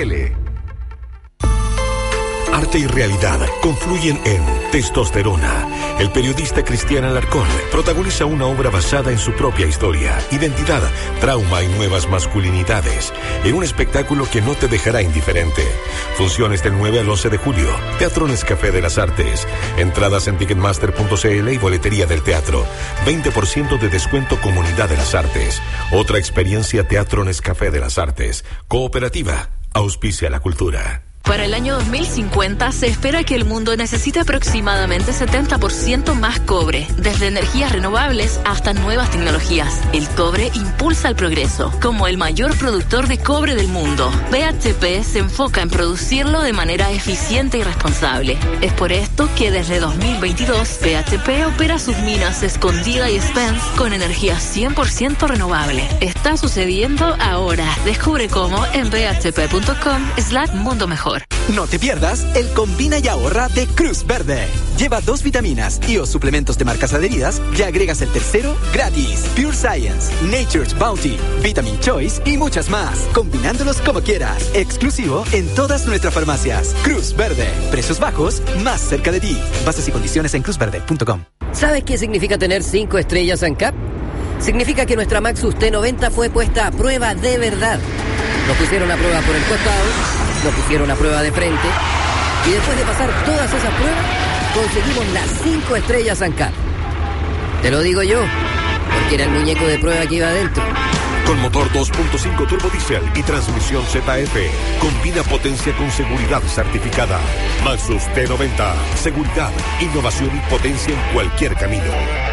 Arte y realidad confluyen en Testosterona. El periodista Cristian Alarcón protagoniza una obra basada en su propia historia, identidad, trauma y nuevas masculinidades, en un espectáculo que no te dejará indiferente. Funciones del 9 al 11 de julio. Teatro Nescafé de las Artes. Entradas en Ticketmaster.cl y boletería del teatro. 20% de descuento Comunidad de las Artes. Otra experiencia Teatro Nescafé de las Artes. Cooperativa. Auspicia la cultura.
Para el año 2050 se espera que el mundo necesite aproximadamente 70% más cobre, desde energías renovables hasta nuevas tecnologías. El cobre impulsa el progreso. Como el mayor productor de cobre del mundo, BHP se enfoca en producirlo de manera eficiente y responsable. Es por esto que desde 2022 BHP opera sus minas Escondida y Spence con energía 100% renovable. Está sucediendo ahora. Descubre cómo en bhp.com/mundo mejor.
No te pierdas el Combina y Ahorra de Cruz Verde. Lleva 2 vitaminas y o suplementos de marcas adheridas y agregas el tercero gratis. Pure Science, Nature's Bounty, Vitamin Choice y muchas más. Combinándolos como quieras. Exclusivo en todas nuestras farmacias. Cruz Verde. Precios bajos, más cerca de ti. Bases y condiciones en cruzverde.com.
¿Sabes qué significa tener 5 estrellas ANCAP? Significa que nuestra Maxus T90 fue puesta a prueba de verdad. Nos pusieron a prueba por el costado, nos pusieron a prueba de frente, y después de pasar todas esas pruebas, conseguimos las 5 estrellas ANCAP. Te lo digo yo, porque era el muñeco de prueba que iba adentro.
Con motor 2.5 turbo diésel y transmisión ZF. Combina potencia con seguridad certificada. Maxus T90. Seguridad, innovación y potencia en cualquier camino.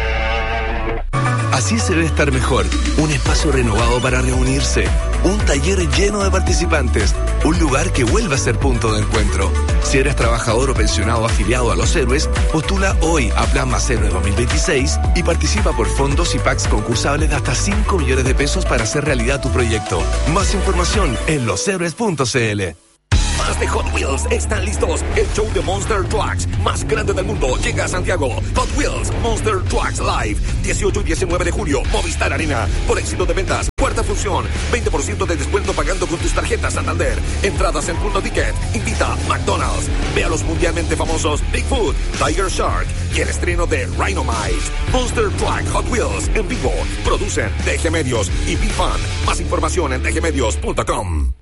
Así se debe estar mejor. Un espacio renovado para reunirse. Un taller lleno de participantes. Un lugar que vuelva a ser punto de encuentro. Si eres trabajador o pensionado afiliado a Los Héroes, postula hoy a Plan Más Héroe 2026 y participa por fondos y packs concursables de hasta 5 millones de pesos para hacer realidad tu proyecto. Más información en loshéroes.cl.
Más de Hot Wheels están listos. El show de Monster Trucks más grande del mundo llega a Santiago. Hot Wheels Monster Trucks Live, 18 y 19 de julio, Movistar Arena. Por éxito de ventas, cuarta función, 20% de descuento pagando con tus tarjetas Santander. Entradas en Punto Ticket. Invita McDonald's. Ve a los mundialmente famosos Bigfoot, Tiger Shark y el estreno de Rhinomite. Monster Truck Hot Wheels en vivo. Producen DG Medios y BeFun. Más información en dgmedios.com.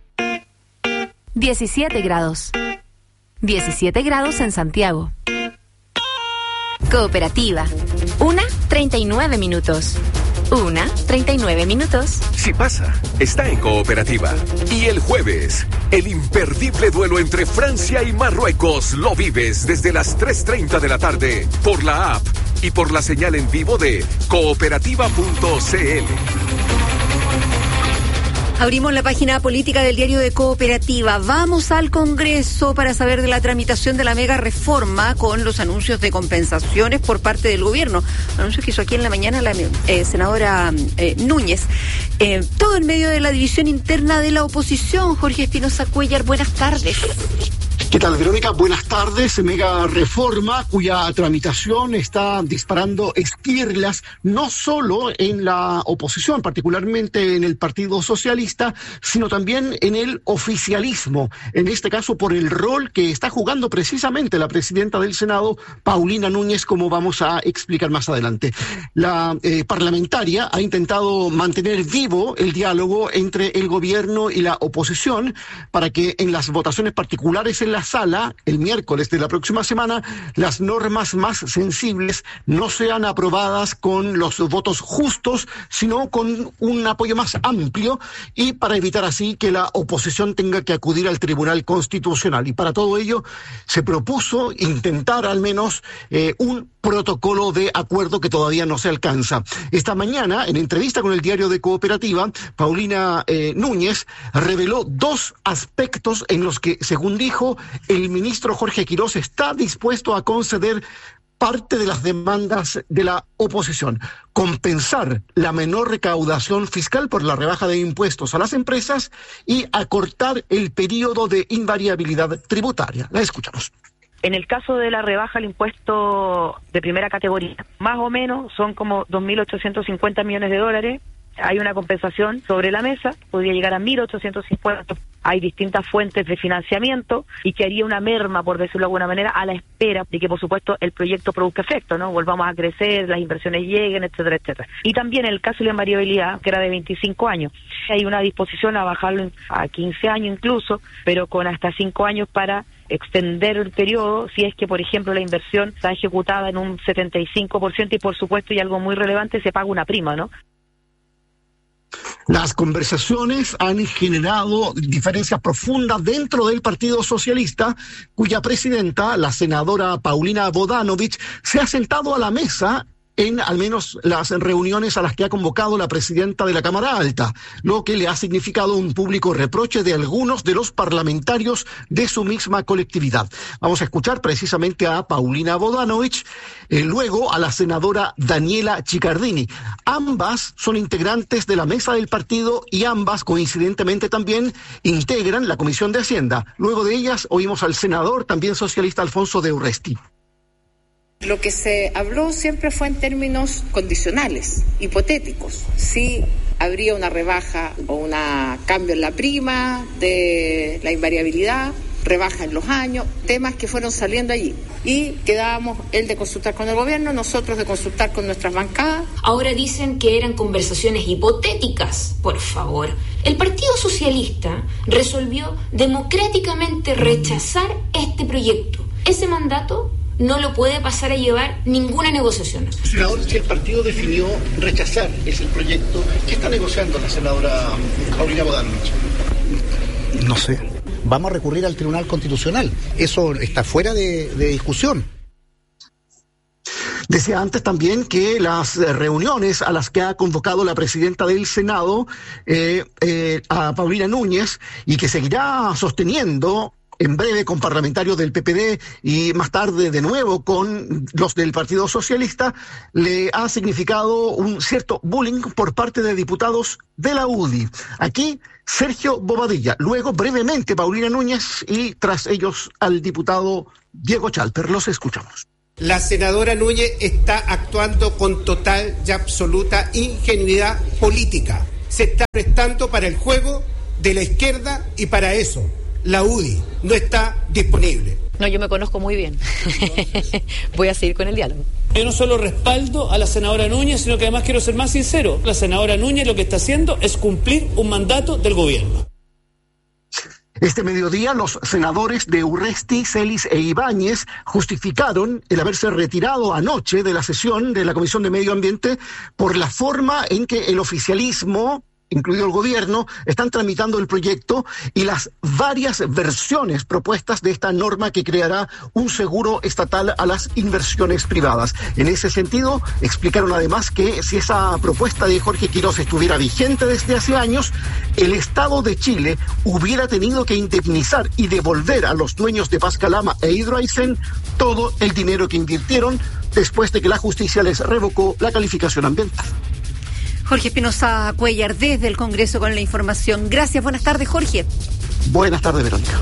17 grados. 17 grados en Santiago. Cooperativa. 1:39 minutos. 1:39 minutos.
Si pasa, está en Cooperativa. Y el jueves, el imperdible duelo entre Francia y Marruecos lo vives desde las 3:30 de la tarde por la app y por la señal en vivo de cooperativa.cl.
Abrimos la página política del diario de Cooperativa. Vamos al Congreso para saber de la tramitación de la mega reforma con los anuncios de compensaciones por parte del gobierno. Anuncios que hizo aquí en la mañana la senadora Núñez. Todo en medio de la división interna de la oposición. Jorge Espinosa Cuellar, buenas tardes.
¿Qué tal, Verónica? Buenas tardes. Mega reforma cuya tramitación está disparando esquirlas no solo en la oposición, particularmente en el Partido Socialista, sino también en el oficialismo. En este caso, por el rol que está jugando precisamente la presidenta del Senado, Paulina Núñez, como vamos a explicar más adelante. La parlamentaria ha intentado mantener vivo el diálogo entre el gobierno y la oposición para que en las votaciones particulares en la sala, el miércoles de la próxima semana, las normas más sensibles no sean aprobadas con los votos justos, sino con un apoyo más amplio y para evitar así que la oposición tenga que acudir al Tribunal Constitucional. Y para todo ello se propuso intentar al menos un protocolo de acuerdo que todavía no se alcanza. Esta mañana, en entrevista con el diario de Cooperativa, Paulina Núñez reveló dos aspectos en los que, según dijo, el ministro Jorge Quirós está dispuesto a conceder parte de las demandas de la oposición. Compensar la menor recaudación fiscal por la rebaja de impuestos a las empresas y acortar el periodo de invariabilidad tributaria. La escuchamos.
En el caso de la rebaja al impuesto de primera categoría, más o menos son como 2.850 millones de dólares. Hay una compensación sobre la mesa, podría llegar a 1.850. Hay distintas fuentes de financiamiento y que haría una merma, por decirlo de alguna manera, a la espera de que, por supuesto, el proyecto produzca efecto, ¿no? Volvamos a crecer, las inversiones lleguen, etcétera, etcétera. Y también en el caso de la invariabilidad, que era de 25 años. Hay una disposición a bajarlo a 15 años incluso, pero con hasta 5 años para extender el periodo si es que, por ejemplo, la inversión está ejecutada en un 75% y, por supuesto, y algo muy relevante, se paga una prima, ¿no?
Las conversaciones han generado diferencias profundas dentro del Partido Socialista, cuya presidenta, la senadora Paulina Bodanovich, se ha sentado a la mesa en al menos las reuniones a las que ha convocado la presidenta de la Cámara Alta, lo que le ha significado un público reproche de algunos de los parlamentarios de su misma colectividad. Vamos a escuchar precisamente a Paulina Bodanovich, luego a la senadora Daniela Chiccardini. Ambas son integrantes de la mesa del partido y ambas, coincidentemente también, integran la Comisión de Hacienda. Luego de ellas oímos al senador, también socialista, Alfonso de Urresti.
Lo que se habló siempre fue en términos condicionales, hipotéticos. Si habría una rebaja o un cambio en la prima de la invariabilidad, rebaja en los años, temas que fueron saliendo allí. Y quedábamos él de consultar con el gobierno, nosotros de consultar con nuestras bancadas.
Ahora dicen que eran conversaciones hipotéticas. Por favor, el Partido Socialista resolvió democráticamente rechazar este proyecto. Ese mandato no lo puede pasar a llevar ninguna negociación.
Senador, si el partido definió rechazar ese proyecto, ¿qué está negociando la senadora Paulina Bogdanovich?
No sé. Vamos a recurrir al Tribunal Constitucional. Eso está fuera de discusión.
Decía antes también que las reuniones a las que ha convocado la presidenta del Senado, a Paulina Núñez, y que seguirá sosteniendo en breve con parlamentarios del PPD y más tarde de nuevo con los del Partido Socialista, le ha significado un cierto bullying por parte de diputados de la UDI. Aquí Sergio Bobadilla, luego brevemente Paulina Núñez y tras ellos al diputado Diego Chalper. Los escuchamos.
La senadora Núñez está actuando con total y absoluta ingenuidad política. Se está prestando para el juego de la izquierda y para eso la UDI no está disponible.
No, yo me conozco muy bien. Voy a seguir con el diálogo.
Yo no solo respaldo a la senadora Núñez, sino que además quiero ser más sincero. La senadora Núñez lo que está haciendo es cumplir un mandato del gobierno.
Este mediodía, los senadores de Urresti, Celis e Ibáñez justificaron el haberse retirado anoche de la sesión de la Comisión de Medio Ambiente por la forma en que el oficialismo, incluido el gobierno, están tramitando el proyecto y las varias versiones propuestas de esta norma que creará un seguro estatal a las inversiones privadas. En ese sentido, explicaron además que si esa propuesta de Jorge Quiroz estuviera vigente desde hace años, el Estado de Chile hubiera tenido que indemnizar y devolver a los dueños de Pascalama e Hidroaicén todo el dinero que invirtieron después de que la justicia les revocó la calificación ambiental.
Jorge Espinosa Cuellar, desde el Congreso con la información. Gracias, buenas tardes, Jorge.
Buenas tardes, Verónica.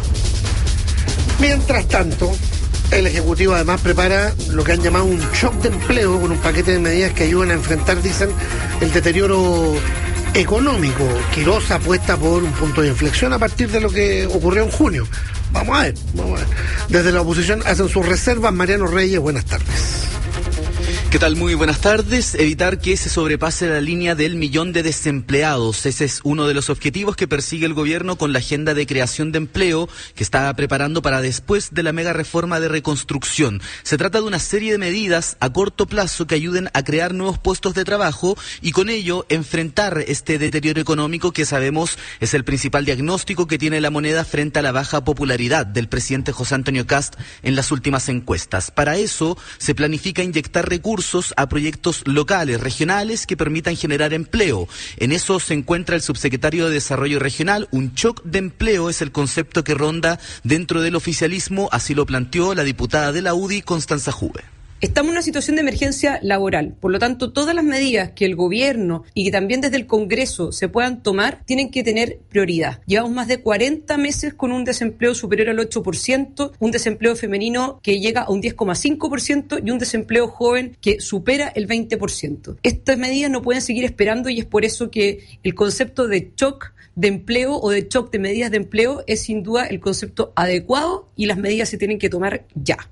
Mientras tanto, el Ejecutivo además prepara lo que han llamado un shock de empleo con un paquete de medidas que ayudan a enfrentar, dicen, el deterioro económico. Quiroz apuesta por un punto de inflexión a partir de lo que ocurrió en junio. Vamos a ver. Desde la oposición hacen sus reservas. Mariano Reyes, buenas tardes.
¿Qué tal? Muy buenas tardes. Evitar que se sobrepase la línea del 1.000.000 de desempleados. Ese es uno de los objetivos que persigue el gobierno con la agenda de creación de empleo que está preparando para después de la mega reforma de reconstrucción. Se trata de una serie de medidas a corto plazo que ayuden a crear nuevos puestos de trabajo y con ello enfrentar este deterioro económico que sabemos es el principal diagnóstico que tiene la moneda frente a la baja popularidad del presidente José Antonio Kast en las últimas encuestas. Para eso se planifica inyectar recursos a proyectos locales, regionales, que permitan generar empleo. En eso se encuentra el subsecretario de Desarrollo Regional. Un shock de empleo es el concepto que ronda dentro del oficialismo, así lo planteó la diputada de la UDI, Constanza Juve.
Estamos en una situación de emergencia laboral, por lo tanto todas las medidas que el gobierno y que también desde el Congreso se puedan tomar tienen que tener prioridad. Llevamos más de 40 meses con un desempleo superior al 8%, un desempleo femenino que llega a un 10,5% y un desempleo joven que supera el 20%. Estas medidas no pueden seguir esperando y es por eso que el concepto de shock de empleo o de shock de medidas de empleo es sin duda el concepto adecuado y las medidas se tienen que tomar ya.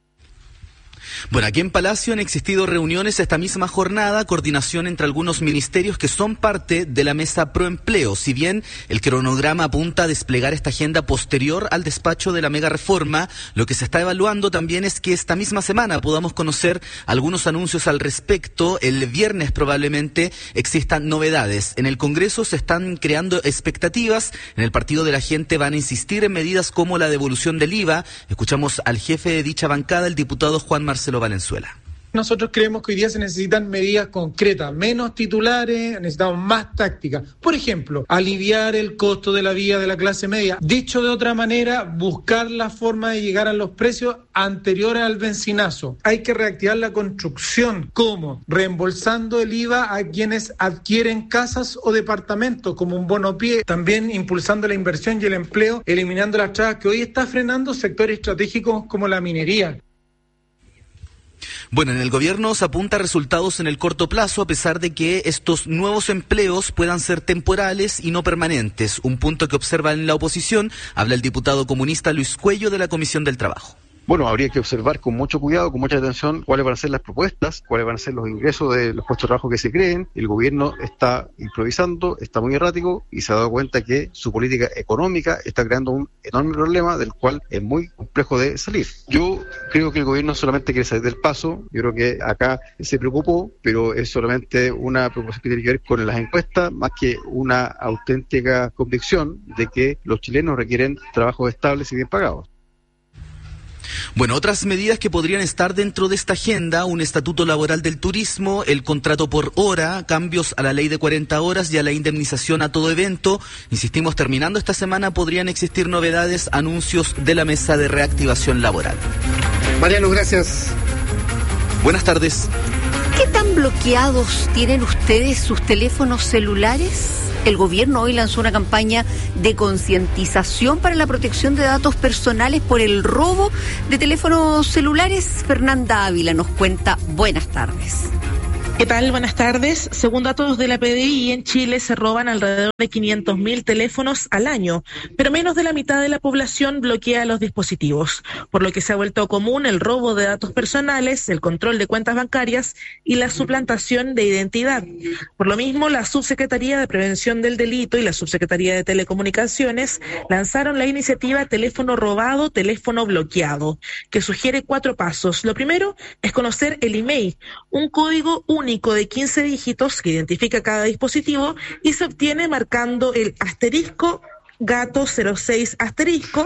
Bueno, aquí en Palacio han existido reuniones esta misma jornada, coordinación entre algunos ministerios que son parte de la mesa pro empleo. Si bien el cronograma apunta a desplegar esta agenda posterior al despacho de la mega reforma, lo que se está evaluando también es que esta misma semana podamos conocer algunos anuncios al respecto. El viernes probablemente existan novedades. En el Congreso se están creando expectativas. En el Partido de la Gente van a insistir en medidas como la devolución del IVA. Escuchamos al jefe de dicha bancada, el diputado Juan Marcelo Valenzuela.
Nosotros creemos que hoy día se necesitan medidas concretas, menos titulares, necesitamos más tácticas. Por ejemplo, aliviar el costo de la vida de la clase media. Dicho de otra manera, buscar la forma de llegar a los precios anteriores al bencinazo. Hay que reactivar la construcción. ¿Cómo? Reembolsando el IVA a quienes adquieren casas o departamentos como un bono pie. También impulsando la inversión y el empleo, eliminando las trabas que hoy está frenando sectores estratégicos como la minería.
Bueno, en el gobierno se apunta a resultados en el corto plazo, a pesar de que estos nuevos empleos puedan ser temporales y no permanentes. Un punto que observa en la oposición, habla el diputado comunista Luis Cuello de la Comisión del Trabajo.
Bueno, habría que observar con mucho cuidado, con mucha atención, cuáles van a ser las propuestas, cuáles van a ser los ingresos de los puestos de trabajo que se creen. El gobierno está improvisando, está muy errático y se ha dado cuenta que su política económica está creando un enorme problema del cual es muy complejo de salir. Yo creo que el gobierno solamente quiere salir del paso. Yo creo que acá se preocupó, pero es solamente una preocupación que tiene que ver con las encuestas, más que una auténtica convicción de que los chilenos requieren trabajos estables y bien pagados.
Bueno, otras medidas que podrían estar dentro de esta agenda: un estatuto laboral del turismo, el contrato por hora, cambios a la ley de 40 horas y a la indemnización a todo evento. Insistimos, terminando esta semana podrían existir novedades, anuncios de la mesa de reactivación laboral.
Mariano, gracias.
Buenas tardes.
¿Qué tan bloqueados tienen ustedes sus teléfonos celulares? El gobierno hoy lanzó una campaña de concientización para la protección de datos personales por el robo de teléfonos celulares. Fernanda Ávila nos cuenta. Buenas tardes.
¿Qué tal? Buenas tardes. Según datos de la PDI, en Chile se roban alrededor de 500.000 teléfonos al año, pero menos de la mitad de la población bloquea los dispositivos, por lo que se ha vuelto común el robo de datos personales, el control de cuentas bancarias y la suplantación de identidad. Por lo mismo, la Subsecretaría de Prevención del Delito y la Subsecretaría de Telecomunicaciones lanzaron la iniciativa Teléfono Robado, Teléfono Bloqueado, que sugiere 4 pasos. Lo primero es conocer el email, un código único de 15 dígitos que identifica cada dispositivo y se obtiene marcando el asterisco gato 06 asterisco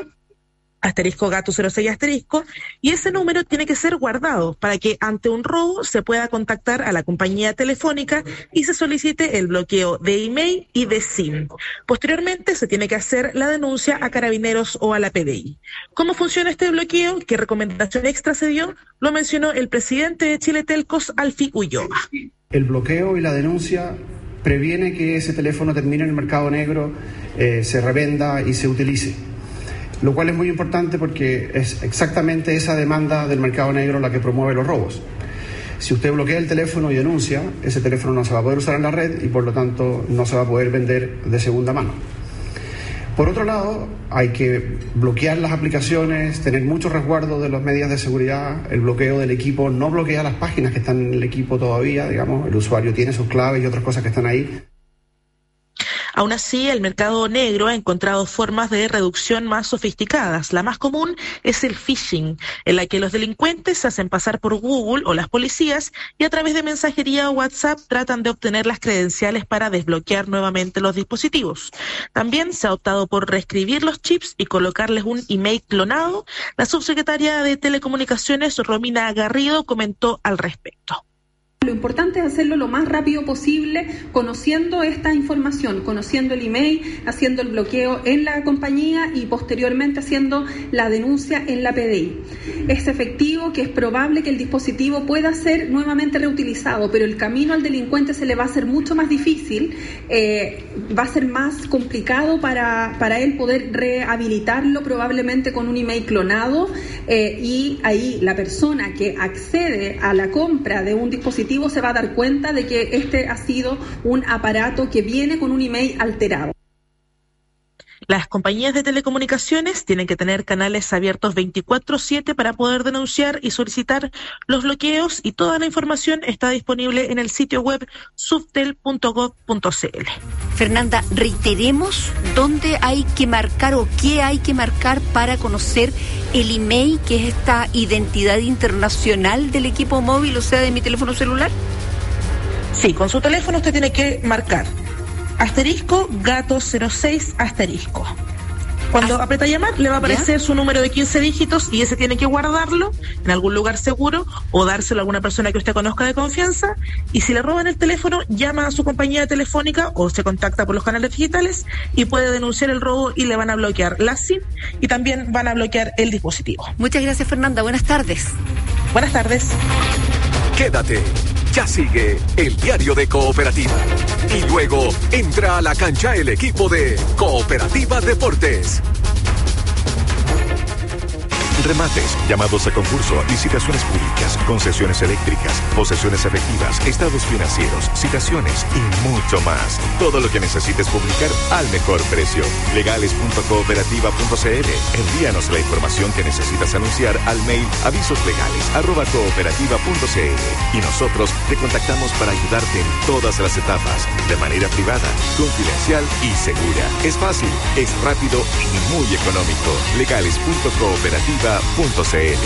gato 06 asterisco, y ese número tiene que ser guardado para que ante un robo se pueda contactar a la compañía telefónica y se solicite el bloqueo de email y de SIM. Posteriormente se tiene que hacer la denuncia a Carabineros o a la PDI. ¿Cómo funciona este bloqueo? ¿Qué recomendación extra se dio? Lo mencionó el presidente de Chile Telcos, Alfi Ulloa.
El bloqueo y la denuncia previene que ese teléfono termine en el mercado negro, se revenda y se utilice. Lo cual es muy importante porque es exactamente esa demanda del mercado negro la que promueve los robos. Si usted bloquea el teléfono y denuncia, ese teléfono no se va a poder usar en la red y por lo tanto no se va a poder vender de segunda mano. Por otro lado, hay que bloquear las aplicaciones, tener mucho resguardo de las medidas de seguridad. El bloqueo del equipo no bloquea las páginas que están en el equipo todavía, digamos, el usuario tiene sus claves y otras cosas que están ahí.
Aún así, el mercado negro ha encontrado formas de reducción más sofisticadas. La más común es el phishing, en la que los delincuentes se hacen pasar por Google o las policías y a través de mensajería o WhatsApp tratan de obtener las credenciales para desbloquear nuevamente los dispositivos. También se ha optado por reescribir los chips y colocarles un email clonado. La subsecretaria de Telecomunicaciones, Romina Garrido, comentó al respecto.
Lo importante es hacerlo lo más rápido posible, conociendo esta información, conociendo el email, haciendo el bloqueo en la compañía y posteriormente haciendo la denuncia en la PDI. Es efectivo que es probable que el dispositivo pueda ser nuevamente reutilizado, pero el camino al delincuente se le va a hacer mucho más difícil, va a ser más complicado para él poder rehabilitarlo probablemente con un email clonado y ahí la persona que accede a la compra de un dispositivo se va a dar cuenta de que este ha sido un aparato que viene con un email alterado.
Las compañías de telecomunicaciones tienen que tener canales abiertos 24/7 para poder denunciar y solicitar los bloqueos y toda la información está disponible en el sitio web subtel.gov.cl.
Fernanda, reiteremos dónde hay que marcar o qué hay que marcar para conocer el email, que es esta identidad internacional del equipo móvil, o sea, de mi teléfono celular.
Sí, con su teléfono usted tiene que marcar asterisco gato 06 asterisco. Cuando aprieta llamar le va a aparecer su número de 15 dígitos y ese tiene que guardarlo en algún lugar seguro o dárselo a alguna persona que usted conozca de confianza, y si le roban el teléfono llama a su compañía telefónica o se contacta por los canales digitales y puede denunciar el robo y le van a bloquear la SIM y también van a bloquear el dispositivo.
Muchas gracias, Fernanda. Buenas tardes.
Buenas tardes.
Quédate. Ya sigue el diario de Cooperativa. Y luego entra a la cancha el equipo de Cooperativa Deportes. remates, llamados a concurso, licitaciones públicas, concesiones eléctricas, posesiones efectivas, estados financieros, citaciones y mucho más. Todo lo que necesites publicar al mejor precio. Legales.cooperativa.cl. Envíanos la información que necesitas anunciar al mail avisoslegales@cooperativa.cl y nosotros te contactamos para ayudarte en todas las etapas, de manera privada, confidencial y segura. Es fácil, es rápido y muy económico. Legales.cooperativa.cl.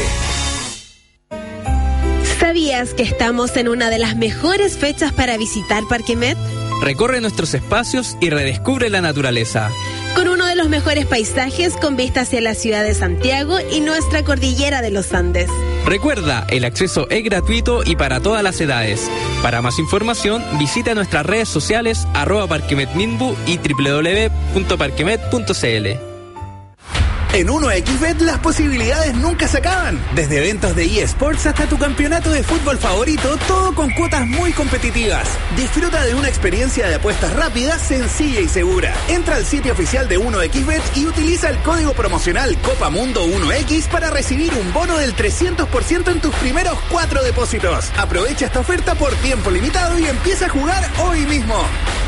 ¿Sabías que estamos en una de las mejores fechas para visitar Parque Met?
Recorre nuestros espacios y redescubre la naturaleza.
Con uno de los mejores paisajes con vista hacia la ciudad de Santiago y nuestra cordillera de los Andes.
Recuerda, el acceso es gratuito y para todas las edades. Para más información, visita nuestras redes sociales @parquemetminbu y www.parquemet.cl.
En 1xBet las posibilidades nunca se acaban. Desde eventos de eSports hasta tu campeonato de fútbol favorito, todo con cuotas muy competitivas. Disfruta de una experiencia de apuestas rápida, sencilla y segura. Entra al sitio oficial de 1xBet y utiliza el código promocional COPAMUNDO1X para recibir un bono del 300% en tus primeros 4 depósitos. Aprovecha esta oferta por tiempo limitado y empieza a jugar hoy mismo.